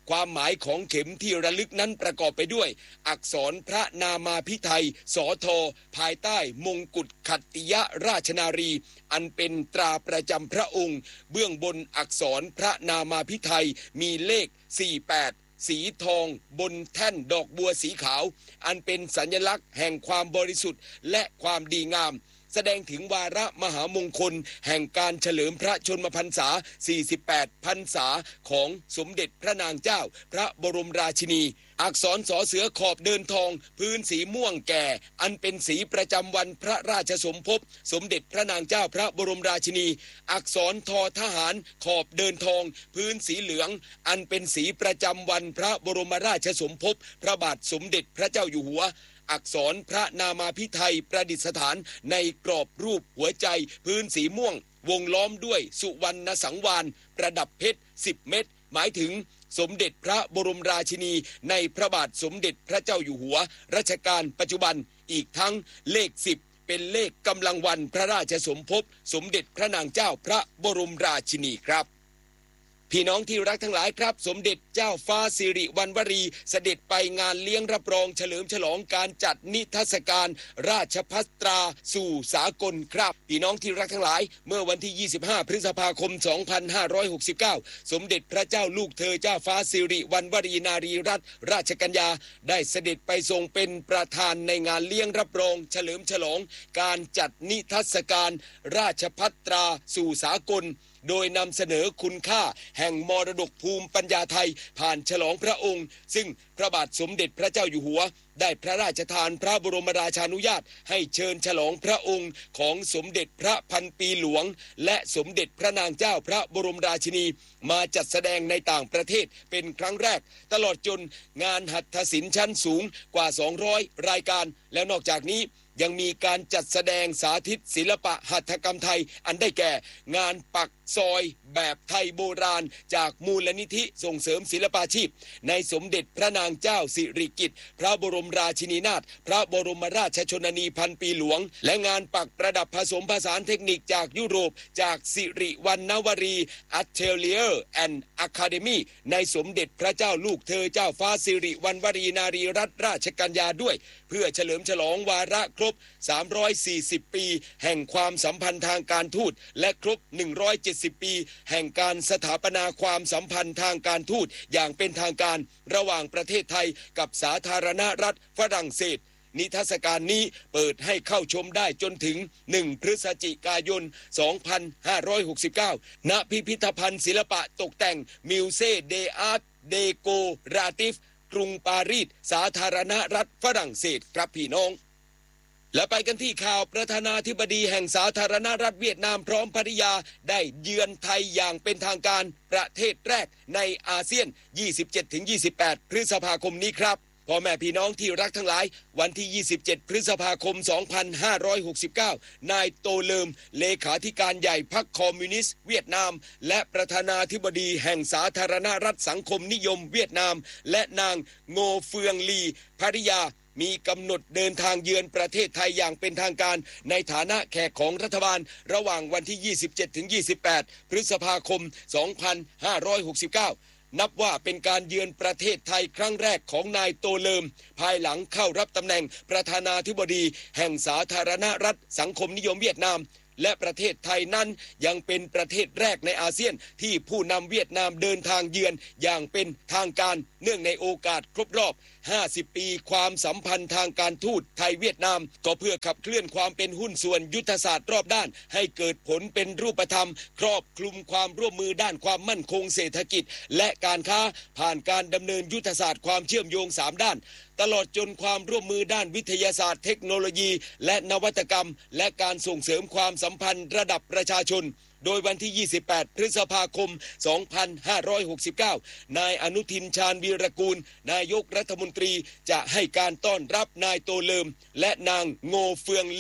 ความหมายของเข็มที่ระลึกนั้นประกอบไปด้วยอักษรพระนามาภิไธยสอทอภายใต้มงกุฎขัตติยราชนารีอันเป็นตราประจำพระองค์เบื้องบนอักษรพระนามาภิไธยมีเลขสี่สิบแปดสีทองบนแท่นดอกบัวสีขาวอันเป็นสัญลักษณ์แห่งความบริสุทธิ์และความดีงามแสดงถึงวาระมหามงคลแห่งการเฉลิมพระชนมพรรษาสี่สิบแปดพรรษาของสมเด็จพระนางเจ้าพระบรมราชินีอักษรสอเสือขอบเดินทองพื้นสีม่วงแก่อันเป็นสีประจำวันพระราชสมภพสมเด็จพระนางเจ้าพระบรมราชินีอักษรทอทหารขอบเดินทองพื้นสีเหลืองอันเป็นสีประจำวันพระบรมราชสมภพพระบาทสมเด็จพระเจ้าอยู่หัวอักษรพระนามาภิไธยประดิษฐานในกรอบรูปหัวใจพื้นสีม่วงวงล้อมด้วยสุวรรณสังวาลประดับเพชรสิบเม็ดหมายถึงสมเด็จพระบรมราชินีในพระบาทสมเด็จพระเจ้าอยู่หัวรัชกาลปัจจุบันอีกทั้งเลขสิบเป็นเลขกำลังวันพระราชสมภพสมเด็จพระนางเจ้าพระบรมราชินีครับพี่น้องที่รักทั้งหลายครับสมเด็จเจ้าฟ้าสิริวัณวรีเสด็จไปงานเลี้ยงรับรองเฉลิมฉลองการจัดนิทรรศการราชภัตราสู่สากลครับพี่น้องที่รักทั้งหลายเมื่อวันที่ยี่สิบห้าพฤษภาคมสองพันห้าร้อยหกสิบเก้าสมเด็จพระเจ้าลูกเธอเจ้าฟ้าสิริวัณวรีนารีรัตนราชกัญญาได้เสด็จไปทรงเป็นประธานในงานเลี้ยงรับรองเฉลิมฉลองการจัดนิทรรศการราชภัตราสู่สากลโดยนำเสนอคุณค่าแห่งมรดกภูมิปัญญาไทยผ่านฉลองพระองค์ซึ่งพระบาทสมเด็จพระเจ้าอยู่หัวได้พระราชทานพระบรมราชานุญาตให้เชิญฉลองพระองค์ของสมเด็จพระพันปีหลวงและสมเด็จพระนางเจ้าพระบรมราชินีมาจัดแสดงในต่างประเทศเป็นครั้งแรกตลอดจนงานหัตถศิลป์ชั้นสูงกว่าสองร้อยรายการแล้วนอกจากนี้ยังมีการจัดแสดงสาธิตศิลปะหัตถกรรมไทยอันได้แก่งานปักซอยแบบไทยโบราณจากมูลนิธิส่งเสริมศิลปาชีพในสมเด็จพระนางเจ้าสิริกิติ์พระบรมราชินีนาถพระบรมราชชนนีพันปีหลวงและงานปักประดับผสมผสานเทคนิคจากยุโรปจากสิริวัณวรีอัตเทเลียร์แอนด์อะคาเดมีในสมเด็จพระเจ้าลูกเธอเจ้าฟ้าสิริวัณวรีนารีรัตนราชกัญญาด้วยเพื่อเฉลิมฉลองวาระครบสามร้อยสี่สิบปีแห่งความสัมพันธ์ทางการทูตและครบหนึ่งร้อยเจ็ดสิบปีแห่งการสถาปนาความสัมพันธ์ทางการทูตอย่างเป็นทางการระหว่างประเทศไทยกับสาธารณรัฐฝรั่งเศสนิทรรศการนี้เปิดให้เข้าชมได้จนถึงหนึ่งพฤศจิกายนสองพันห้าร้อยหกสิบเก้าณพิพิธภัณฑ์ศิลปะตกแต่งมิวเซ่เดอาร์ตเดโกราติฟกรุงปารีสสาธารณรัฐฝรั่งเศสครับพี่น้องและไปกันที่ข่าวประธานาธิบดีแห่งสาธารณรัฐเวียดนามพร้อมภริยาได้เยือนไทยอย่างเป็นทางการประเทศแรกในอาเซียน ยี่สิบเจ็ดถึงยี่สิบแปด พฤษภาคมนี้ครับพ่อแม่พี่น้องที่รักทั้งหลายวันที่ยี่สิบเจ็ดพฤษภาคมสองพันห้าร้อยหกสิบเก้านายโตเลิมเลขาธิการใหญ่พรรคคอมมิวนิสต์เวียดนามและประธานาธิบดีแห่งสาธารณรัฐสังคมนิยมเวียดนามและนางโงเฟืองลีภริยามีกำหนดเดินทางเยือนประเทศไทยอย่างเป็นทางการในฐานะแขกของรัฐบาลระหว่างวันที่ยี่สิบเจ็ดถึงยี่สิบแปดพฤษภาคมสองพันห้าร้อยหกสิบเก้านับว่าเป็นการเยือนประเทศไทยครั้งแรกของนายโตเลิมภายหลังเข้ารับตำแหน่งประธานาธิบดีแห่งสาธารณรัฐสังคมนิยมเวียดนามและประเทศไทยนั้นยังเป็นประเทศแรกในอาเซียนที่ผู้นำเวียดนามเดินทางเยือนอย่างเป็นทางการเนื่องในโอกาสครบรอบห้าสิบปีความสัมพันธ์ทางการทูตไทยเวียดนามก็เพื่อขับเคลื่อนความเป็นหุ้นส่วนยุทธศาสตร์รอบด้านให้เกิดผลเป็นรูปธรรมครอบคลุมความร่วมมือด้านความมั่นคงเศรษฐกิจและการค้าผ่านการดำเนินยุทธศาสตร์ความเชื่อมโยงสามด้านตลอดจนความร่วมมือด้านวิทยาศาสตร์เทคโนโลยีและนวัตกรรมและการส่งเสริมความสัมพันธ์ระดับประชาชนโดยวันที่ยี่สิบแปดพฤษภาคมสองพันห้าร้อยหกสิบเก้านายอนุทินชาญวีรกูลนายกรัฐมนตรีจะให้การต้อนรับนายโตเลิมและนางโงเฟืองลี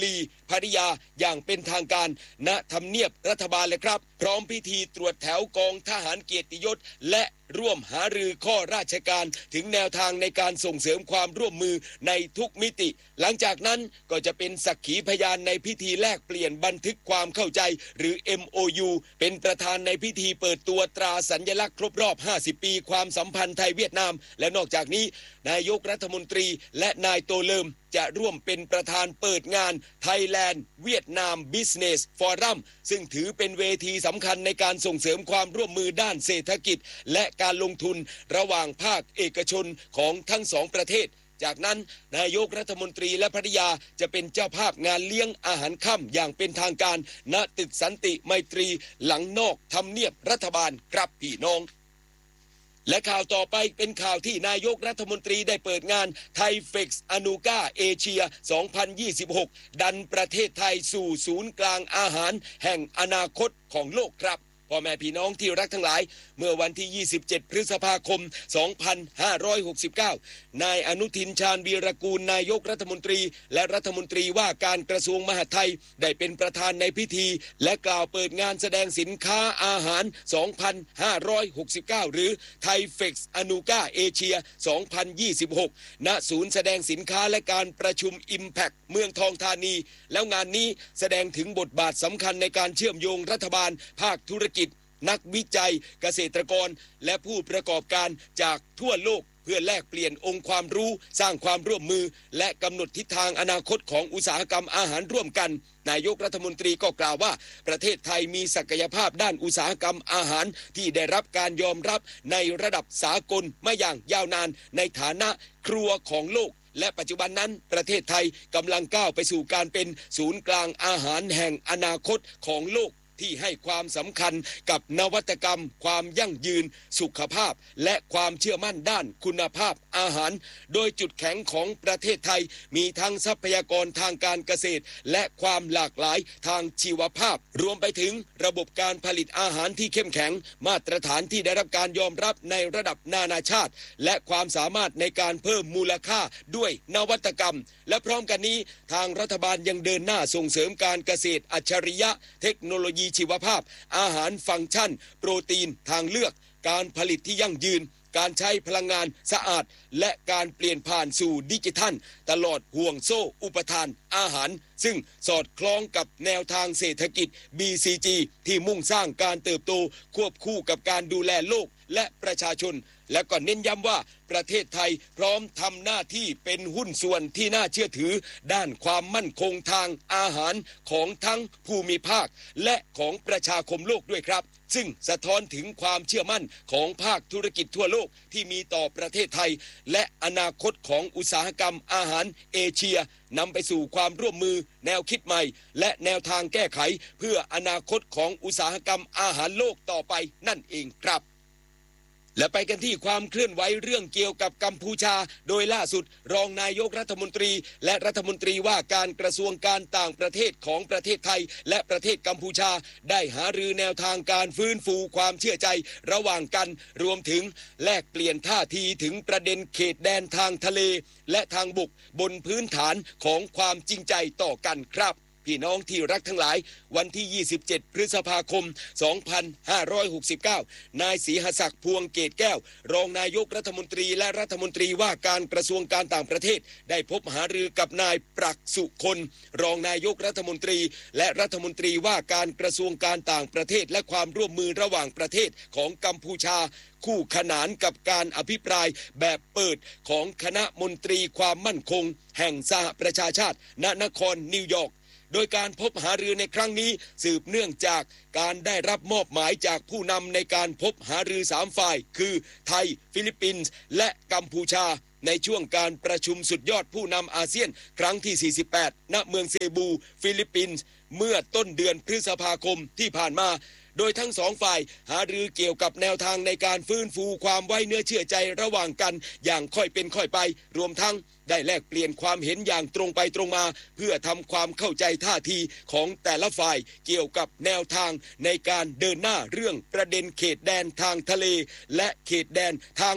ภริยาอย่างเป็นทางการณทำเนียบรัฐบาลเลยครับพร้อมพิธีตรวจแถวกองทหารเกียรติยศและร่วมหารือข้อราชการถึงแนวทางในการส่งเสริมความร่วมมือในทุกมิติหลังจากนั้นก็จะเป็นสักขีพยานในพิธีแลกเปลี่ยนบันทึกความเข้าใจหรือ เอ็ม โอ ยู เป็นประธานในพิธีเปิดตัวตราสัญลักษณ์ครบรอบห้าสิบปีความสัมพันธ์ไทยเวียดนามและนอกจากนี้นายกรัฐมนตรีและนายโตเลิมจะร่วมเป็นประธานเปิดงาน Thailand Vietnam Business Forum ซึ่งถือเป็นเวทีสำคัญในการส่งเสริมความร่วมมือด้านเศรษฐกิจและการลงทุนระหว่างภาคเอกชนของทั้งสองประเทศจากนั้นนายกรัฐมนตรีและภริยาจะเป็นเจ้าภาพงานเลี้ยงอาหารค่ำอย่างเป็นทางการณตึกสันติไมตรีหลังนอกทำเนียบรัฐบาลครับพี่น้องและข่าวต่อไปเป็นข่าวที่นายกรัฐมนตรีได้เปิดงานไทยเฟกซ์อนูก้าเอเชียสองพันยี่สิบหกดันประเทศไทยสู่ศูนย์กลางอาหารแห่งอนาคตของโลกครับพ่อแม่พี่น้องที่รักทั้งหลายเมื่อวันที่ยี่สิบเจ็ดพฤษภาคมสองพันห้าร้อยหกสิบเก้านายอนุทินชาญวีรกูลนายกรัฐมนตรีและรัฐมนตรีว่าการกระทรวงมหาดไทยได้เป็นประธานในพิธีและกล่าวเปิดงานแสดงสินค้าอาหารสองพันห้าร้อยหกสิบเก้าหรือไทยเฟกซ์อนูก้าเอเชียสองพันยี่สิบหกณศูนย์แสดงสินค้าและการประชุม Impact เมืองทองธานีแล้วงานนี้แสดงถึงบทบาทสำคัญในการเชื่อมโยงรัฐบาลภาคธุรกิจนักวิจัยเกษตรกรและผู้ประกอบการจากทั่วโลกเพื่อแลกเปลี่ยนองค์ความรู้สร้างความร่วมมือและกำหนดทิศทางอนาคตของอุตสาหกรรมอาหารร่วมกันนายกรัฐมนตรีก็กล่าวว่าประเทศไทยมีศักยภาพด้านอุตสาหกรรมอาหารที่ได้รับการยอมรับในระดับสากลมาอย่างยาวนานในฐานะครัวของโลกและปัจจุบันนั้นประเทศไทยกำลังก้าวไปสู่การเป็นศูนย์กลางอาหารแห่งอนาคตของโลกที่ให้ความสำคัญกับนวัตกรรมความยั่งยืนสุขภาพและความเชื่อมั่นด้านคุณภาพอาหารโดยจุดแข็งของประเทศไทยมีทั้งทรัพยากรทางการเกษตรและความหลากหลายทางชีวภาพรวมไปถึงระบบการผลิตอาหารที่เข้มแข็งมาตรฐานที่ได้รับการยอมรับในระดับนานาชาติและความสามารถในการเพิ่มมูลค่าด้วยนวัตกรรมและพร้อมกันนี้ทางรัฐบาลยังเดินหน้าส่งเสริมการเกษตรอัจฉริยะเทคโนโลยีชีวภาพอาหารฟังก์ชันโปรตีนทางเลือกการผลิตที่ยั่งยืนการใช้พลังงานสะอาดและการเปลี่ยนผ่านสู่ดิจิทัลตลอดห่วงโซ่อุปทานอาหารซึ่งสอดคล้องกับแนวทางเศรษฐกิจ บี ซี จี ที่มุ่งสร้างการเติบโตควบคู่กับการดูแลโลกและประชาชนและก็เน้นย้ำว่าประเทศไทยพร้อมทำหน้าที่เป็นหุ้นส่วนที่น่าเชื่อถือด้านความมั่นคงทางอาหารของทั้งภูมิภาคและของประชาคมโลกด้วยครับซึ่งสะท้อนถึงความเชื่อมั่นของภาคธุรกิจทั่วโลกที่มีต่อประเทศไทยและอนาคตของอุตสาหกรรมอาหารเอเชียนำไปสู่ความร่วมมือแนวคิดใหม่และแนวทางแก้ไขเพื่ออนาคตของอุตสาหกรรมอาหารโลกต่อไปนั่นเองครับและไปกันที่ความเคลื่อนไหวเรื่องเกี่ยวกับกัมพูชาโดยล่าสุดรองนายกรัฐมนตรีและรัฐมนตรีว่าการกระทรวงการต่างประเทศของประเทศไทยและประเทศกัมพูชาได้หารือแนวทางการฟื้นฟูความเชื่อใจระหว่างกันรวมถึงแลกเปลี่ยนท่าทีถึงประเด็นเขตแดนทางทะเลและทางบกบนพื้นฐานของความจริงใจต่อกันครับพี่น้องที่รักทั้งหลายวันที่ยี่สิบเจ็ดพฤษภาคมสองพันห้าร้อยหกสิบเก้านายศรีหศักดิ์พวงเกตแก้วรองนายกรัฐมนตรีและรัฐมนตรีว่าการกระทรวงการต่างประเทศได้พบหารือกับนายปรักษุคนรองนายกรัฐมนตรีและรัฐมนตรีว่าการกระทรวงการต่างประเทศและความร่วมมือระหว่างประเทศของกัมพูชาคู่ขนานกับการอภิปรายแบบเปิดของคณะมนตรีความมั่นคงแห่งสหประชาชาติณนครนิวยอร์กโดยการพบหารือในครั้งนี้สืบเนื่องจากการได้รับมอบหมายจากผู้นำในการพบหารือสามฝ่ายคือไทยฟิลิปปินส์และกัมพูชาในช่วงการประชุมสุดยอดผู้นำอาเซียนครั้งที่สี่สิบแปดณเมืองเซบูฟิลิปปินส์เมื่อต้นเดือนพฤษภาคมที่ผ่านมาโดยทั้งสองฝ่ายหารือเกี่ยวกับแนวทางในการฟื้นฟูความไว้เนื้อเชื่อใจระหว่างกันอย่างค่อยเป็นค่อยไปรวมทั้งได้แลกเปลี่ยนความเห็นอย่างตรงไปตรงมาเพื่อทำความเข้าใจท่าทีของแต่ละฝ่ายเกี่ยวกับแนวทางในการเดินหน้าเรื่องประเด็นเขตแดนทางทะเลและเขตแดนทางบก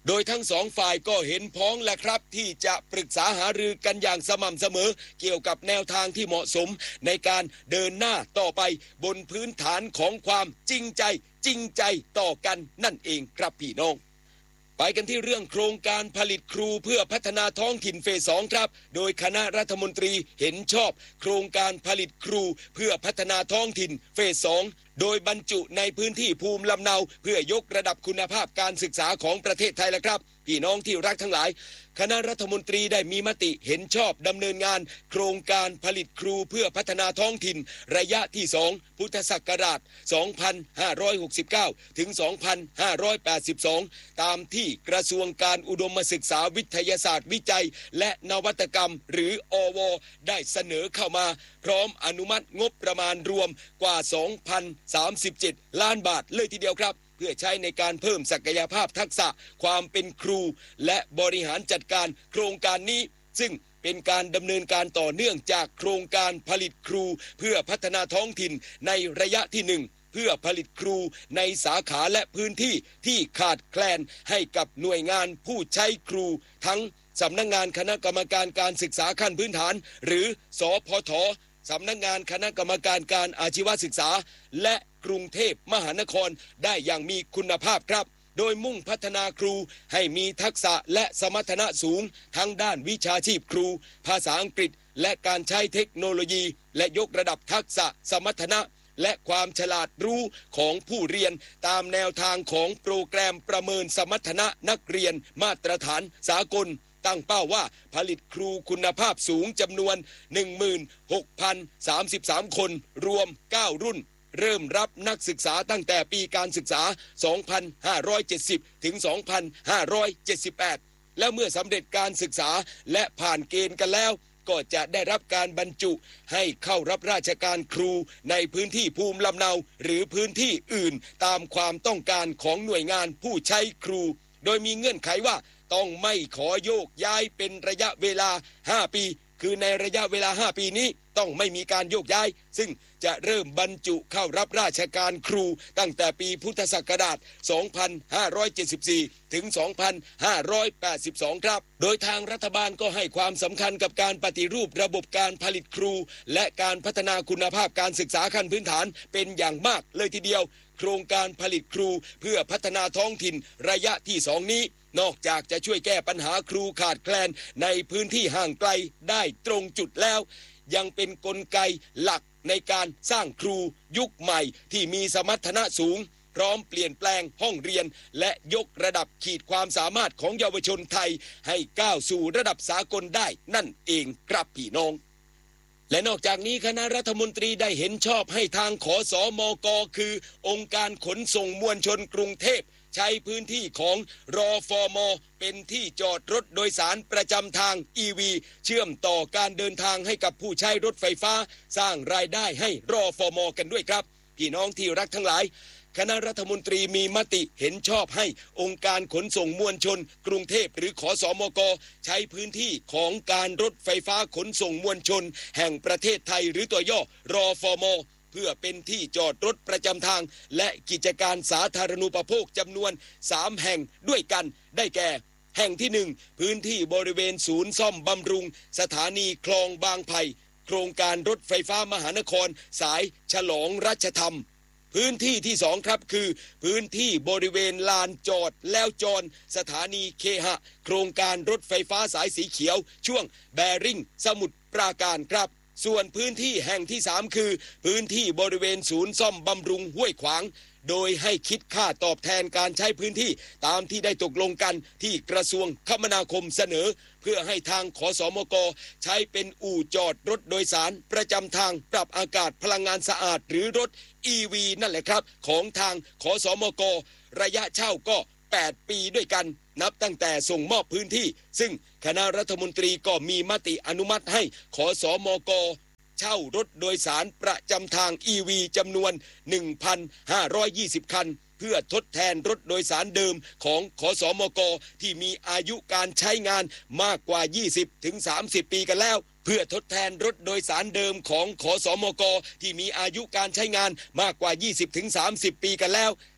โดยทั้งสองฝ่ายก็เห็นพ้องแหละครับที่จะปรึกษาหารือกันอย่างสม่ำเสมอเกี่ยวกับแนวทางที่เหมาะสมในการเดินหน้าต่อไปบนพื้นฐานของความจริงใจจริงใจต่อกันนั่นเองครับพี่น้องไปกันที่เรื่องโครงการผลิตครูเพื่อพัฒนาท้องถิ่นเฟสสองครับโดยคณะรัฐมนตรีเห็นชอบโครงการผลิตครูเพื่อพัฒนาท้องถิ่นเฟสสองโดยบรรจุในพื้นที่ภูมิลำเนาเพื่อยกระดับคุณภาพการศึกษาของประเทศไทยแล้วครับพี่น้องที่รักทั้งหลายคณะรัฐมนตรีได้มีมติเห็นชอบดำเนินงานโครงการผลิตครูเพื่อพัฒนาท้องถิ่นระยะที่สองพุทธศักราชสองพันห้าร้อยหกสิบเก้าถึงสองพันห้าร้อยแปดสิบสองตามที่กระทรวงการอุดมศึกษาวิทยาศาสตร์วิจัยและนวัตกรรมหรืออวได้เสนอเข้ามาพร้อมอนุมัติงบประมาณรวมกว่า สองพันสามสิบเจ็ด ล้านบาทเลยทีเดียวครับเพื่อใช้ในการเพิ่มศักยภาพทักษะความเป็นครูและบริหารจัดการโครงการนี้ซึ่งเป็นการดำเนินการต่อเนื่องจากโครงการผลิตครูเพื่อพัฒนาท้องถิ่นในระยะที่หนึ่งเพื่อผลิตครูในสาขาและพื้นที่ที่ขาดแคลนให้กับหน่วยงานผู้ใช้ครูทั้งสำนักงานคณะกรรมการการศึกษาขั้นพื้นฐานหรือสพท.สำนักงานคณะกรรมการการอาชีวศึกษาและกรุงเทพมหานครได้อย่างมีคุณภาพครับโดยมุ่งพัฒนาครูให้มีทักษะและสมรรถนะสูงทั้งด้านวิชาชีพครูภาษาอังกฤษและการใช้เทคโนโลยีและยกระดับทักษะสมรรถนะและความฉลาดรู้ของผู้เรียนตามแนวทางของโปรแกรมประเมินสมรรถนะนักเรียนมาตรฐานสากลตั้งเป้าว่าผลิตครูคุณภาพสูงจำนวน หนึ่งหมื่นหกพันสามสิบสาม คนรวมเก้ารุ่นเริ่มรับนักศึกษาตั้งแต่ปีการศึกษา สองพันห้าร้อยเจ็ดสิบ ถึง สองพันห้าร้อยเจ็ดสิบแปด และเมื่อสำเร็จการศึกษาและผ่านเกณฑ์กันแล้วก็จะได้รับการบรรจุให้เข้ารับราชการครูในพื้นที่ภูมิลำเนาหรือพื้นที่อื่นตามความต้องการของหน่วยงานผู้ใช้ครูโดยมีเงื่อนไขว่าต้องไม่ขอโยกย้ายเป็นระยะเวลาห้าปีคือในระยะเวลาห้าปีนี้ต้องไม่มีการโยกย้ายซึ่งจะเริ่มบรรจุเข้ารับราชการครูตั้งแต่ปีพุทธศักราช สองพันห้าร้อยเจ็ดสิบสี่ ถึง สองพันห้าร้อยแปดสิบสอง ครับโดยทางรัฐบาลก็ให้ความสำคัญกับการปฏิรูประบบการผลิตครูและการพัฒนาคุณภาพการศึกษาขั้นพื้นฐานเป็นอย่างมากเลยทีเดียวโครงการผลิตครูเพื่อพัฒนาท้องถิ่นระยะที่สองนี้นอกจากจะช่วยแก้ปัญหาครูขาดแคลนในพื้นที่ห่างไกลได้ตรงจุดแล้วยังเป็นกลไกหลักในการสร้างครูยุคใหม่ที่มีสมรรถนะสูงพร้อมเปลี่ยนแปลงห้องเรียนและยกระดับขีดความสามารถของเยาวชนไทยให้ก้าวสู่ระดับสากลได้นั่นเองครับพี่น้องและนอกจากนี้คณะรัฐมนตรีได้เห็นชอบให้ทางขสมกคือองค์การขนส่งมวลชนกรุงเทพใช้พื้นที่ของรฟม.เป็นที่จอดรถโดยสารประจำทาง อี วี เชื่อมต่อการเดินทางให้กับผู้ใช้รถไฟฟ้าสร้างรายได้ให้รฟม.กันด้วยครับพี่น้องที่รักทั้งหลายคณะรัฐมนตรีมีมติเห็นชอบให้องค์การขนส่งมวลชนกรุงเทพหรือขสมกใช้พื้นที่ของการรถไฟฟ้าขนส่งมวลชนแห่งประเทศไทยหรือตัวย่อรฟม.เพื่อเป็นที่จอดรถประจำทางและกิจการสาธารณูปโภคจำนวนสามแห่งด้วยกันได้แก่แห่งที่หนึ่งพื้นที่บริเวณศูนย์ซ่อมบำรุงสถานีคลองบางไผ่โครงการรถไฟฟ้ามหานครสายฉลองรัชธรรมพื้นที่ที่สองครับคือพื้นที่บริเวณลานจอดแล้วจอดสถานีเคหะโครงการรถไฟฟ้าสายสีเขียวช่วงแบริ่งสมุทรปราการครับส่วนพื้นที่แห่งที่สามคือพื้นที่บริเวณศูนย์ซ่อมบำรุงห้วยขวางโดยให้คิดค่าตอบแทนการใช้พื้นที่ตามที่ได้ตกลงกันที่กระทรวงคมนาคมเสนอเพื่อให้ทางขสมกใช้เป็นอู่จอดรถโดยสารประจำทางปรับอากาศพลังงานสะอาดหรือรถ อี วี นั่นแหละครับของทางขสมกระยะเช่าก็แปดปีด้วยกันนับตั้งแต่ส่งมอบพื้นที่ซึ่งคณะรัฐมนตรีก็มีมติอนุมัติให้ขสมกเช่ารถโดยสารประจำทาง อี วี จำนวน หนึ่งพันห้าร้อยยี่สิบ คันเพื่อทดแทนรถโดยสารเดิมของขสมกที่มีอายุการใช้งานมากกว่า ยี่สิบถึงสามสิบ ปีกันแล้วเพื่อทดแทนรถโดยสารเดิมของขสมกที่มีอายุการใช้งานมากกว่า ยี่สิบถึงสามสิบ ปีกันแล้ว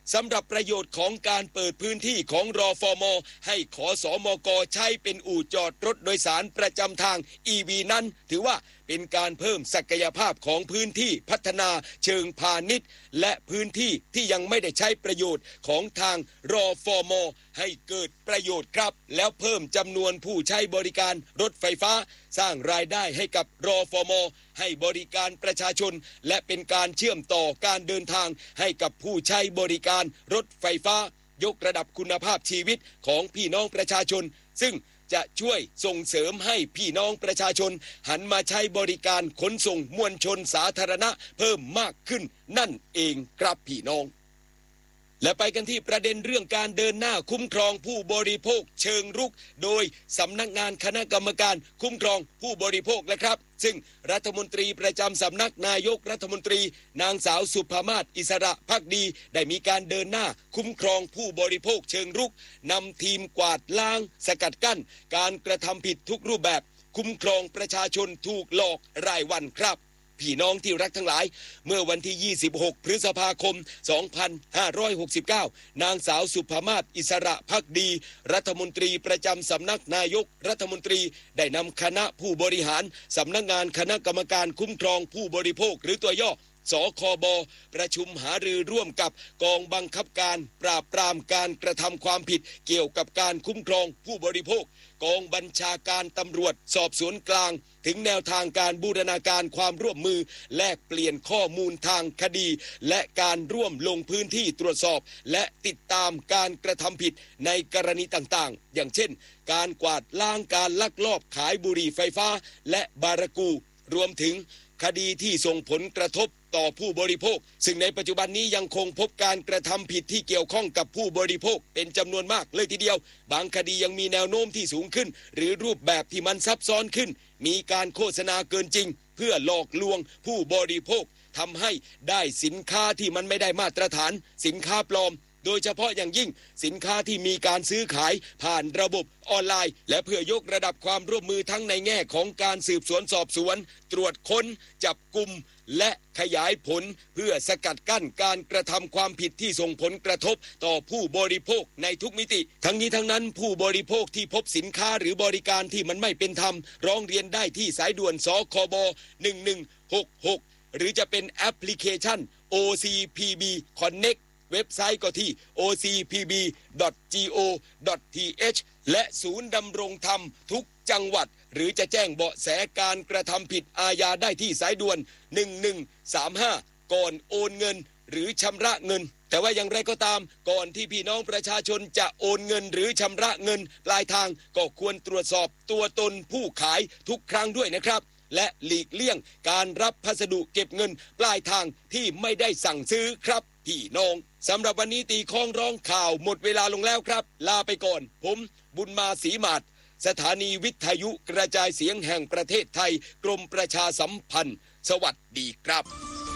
สำหรับประโยชน์ของการเปิดพื้นที่ของรฟม.ให้ขสมก.ใช้เป็นอู่จอดรถโดยสารประจำทาง อี วี นั้นถือว่าเป็นการเพิ่มศักยภาพของพื้นที่พัฒนาเชิงพาณิชย์และพื้นที่ที่ยังไม่ได้ใช้ประโยชน์ของทางรฟม.ให้เกิดประโยชน์ครับแล้วเพิ่มจำนวนผู้ใช้บริการรถไฟฟ้าสร้างรายได้ให้กับรฟม.ให้บริการประชาชนและเป็นการเชื่อมต่อการเดินทางให้กับผู้ใช้บริการรถไฟฟ้ายกระดับคุณภาพชีวิตของพี่น้องประชาชนซึ่งจะช่วยส่งเสริมให้พี่น้องประชาชนหันมาใช้บริการขนส่งมวลชนสาธารณะเพิ่มมากขึ้นนั่นเองครับพี่น้องและไปกันที่ประเด็นเรื่องการเดินหน้าคุ้มครองผู้บริโภคเชิงรุกโดยสำนักงานคณะกรรมการคุ้มครองผู้บริโภคนะครับซึ่งรัฐมนตรีประจำสำนักนายกรัฐมนตรีนางสาวสุภามาศอิสระภักดีได้มีการเดินหน้าคุ้มครองผู้บริโภคเชิงรุกนำทีมกวาดล้างสกัดกั้นการกระทำผิดทุกรูปแบบคุ้มครองประชาชนถูกหลอกรายวันครับพี่น้องที่รักทั้งหลายเมื่อวันที่ยี่สิบหกพฤษภาคมสองพันห้าร้อยหกสิบเก้านางสาวสุภามาศอิสระภักดีรัฐมนตรีประจำสำนักนายกรัฐมนตรีได้นำคณะผู้บริหารสำนักงานคณะกรรมการคุ้มครองผู้บริโภคหรือตัวย่อสคบประชุมหารือร่วมกับกองบังคับการปราบปรามการกระทำความผิดเกี่ยวกับการคุ้มครองผู้บริโภคกองบัญชาการตำรวจสอบสวนกลางถึงแนวทางการบูรณาการความร่วมมือแลกเปลี่ยนข้อมูลทางคดีและการร่วมลงพื้นที่ตรวจสอบและติดตามการกระทำผิดในกรณีต่างๆอย่างเช่นการกวาดล้างการลักลอบขายบุหรี่ไฟฟ้าและบารากูรวมถึงคดีที่ส่งผลกระทบต่อผู้บริโภคซึ่งในปัจจุบันนี้ยังคงพบการกระทำผิดที่เกี่ยวข้องกับผู้บริโภคเป็นจำนวนมากเลยทีเดียวบางคดียังมีแนวโน้มที่สูงขึ้นหรือรูปแบบที่มันซับซ้อนขึ้นมีการโฆษณาเกินจริงเพื่อหลอกลวงผู้บริโภคทำให้ได้สินค้าที่มันไม่ได้มาตรฐานสินค้าปลอมโดยเฉพาะอย่างยิ่งสินค้าที่มีการซื้อขายผ่านระบบออนไลน์และเพื่อยกระดับความร่วมมือทั้งในแง่ของการสืบสวนสอบสวนตรวจค้นจับกุมและขยายผลเพื่อสกัดกั้นการกระทำความผิดที่ส่งผลกระทบต่อผู้บริโภคในทุกมิติทั้งนี้ทั้งนั้นผู้บริโภคที่พบสินค้าหรือบริการที่มันไม่เป็นธรรมร้องเรียนได้ที่สายด่วนสคบหนึ่งหนึ่งหกหกหรือจะเป็นแอปพลิเคชัน โอ ซี พี บี Connectเว็บไซต์ก็ที่ โอ ซี พี บี ดอท จี โอ ดอท ที เอช และศูนย์ดำรงธรรมทุกจังหวัดหรือจะแจ้งเบาะแสการกระทำผิดอาญาได้ที่สายด่วนหนึ่งหนึ่งสามห้าก่อนโอนเงินหรือชำระเงินแต่ว่าอย่างไรก็ตามก่อนที่พี่น้องประชาชนจะโอนเงินหรือชำระเงินปลายทางก็ควรตรวจสอบตัวตนผู้ขายทุกครั้งด้วยนะครับและหลีกเลี่ยงการรับพัสดุเก็บเงินปลายทางที่ไม่ได้สั่งซื้อครับพี่น้องสำหรับวันนี้ตีข้องร้องข่าวหมดเวลาลงแล้วครับลาไปก่อนผมบุญมาศรีมาศสถานีวิทยุกระจายเสียงแห่งประเทศไทยกรมประชาสัมพันธ์สวัสดีครับ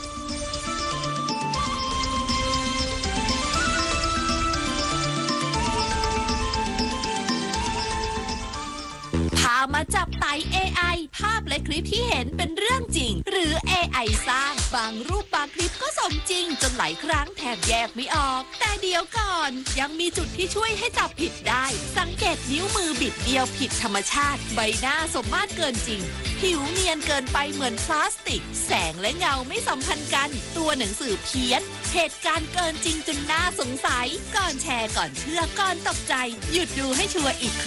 พามาจับไต่ เอ ไอ ภาพและคลิปที่เห็นเป็นเรื่องจริงหรือ เอ ไอ สร้างบางรูปบางคลิปก็สมจริงจนหลายครั้งแทบแยกไม่ออกแต่เดี๋ยวก่อนยังมีจุดที่ช่วยให้จับผิดได้สังเกตนิ้วมือบิดเดียวผิดธรรมชาติใบหน้าสมมาตรเกินจริงผิวเนียนเกินไปเหมือนพลาสติกแสงและเงาไม่สัมพันธ์กันตัวหนังสือเพี้ยนเหตุการณ์เกินจริงจนน่าสงสัยก่อนแชร์ก่อนเชื่อก่อนตกใจหยุดดูให้ชัวร์อีกครั้ง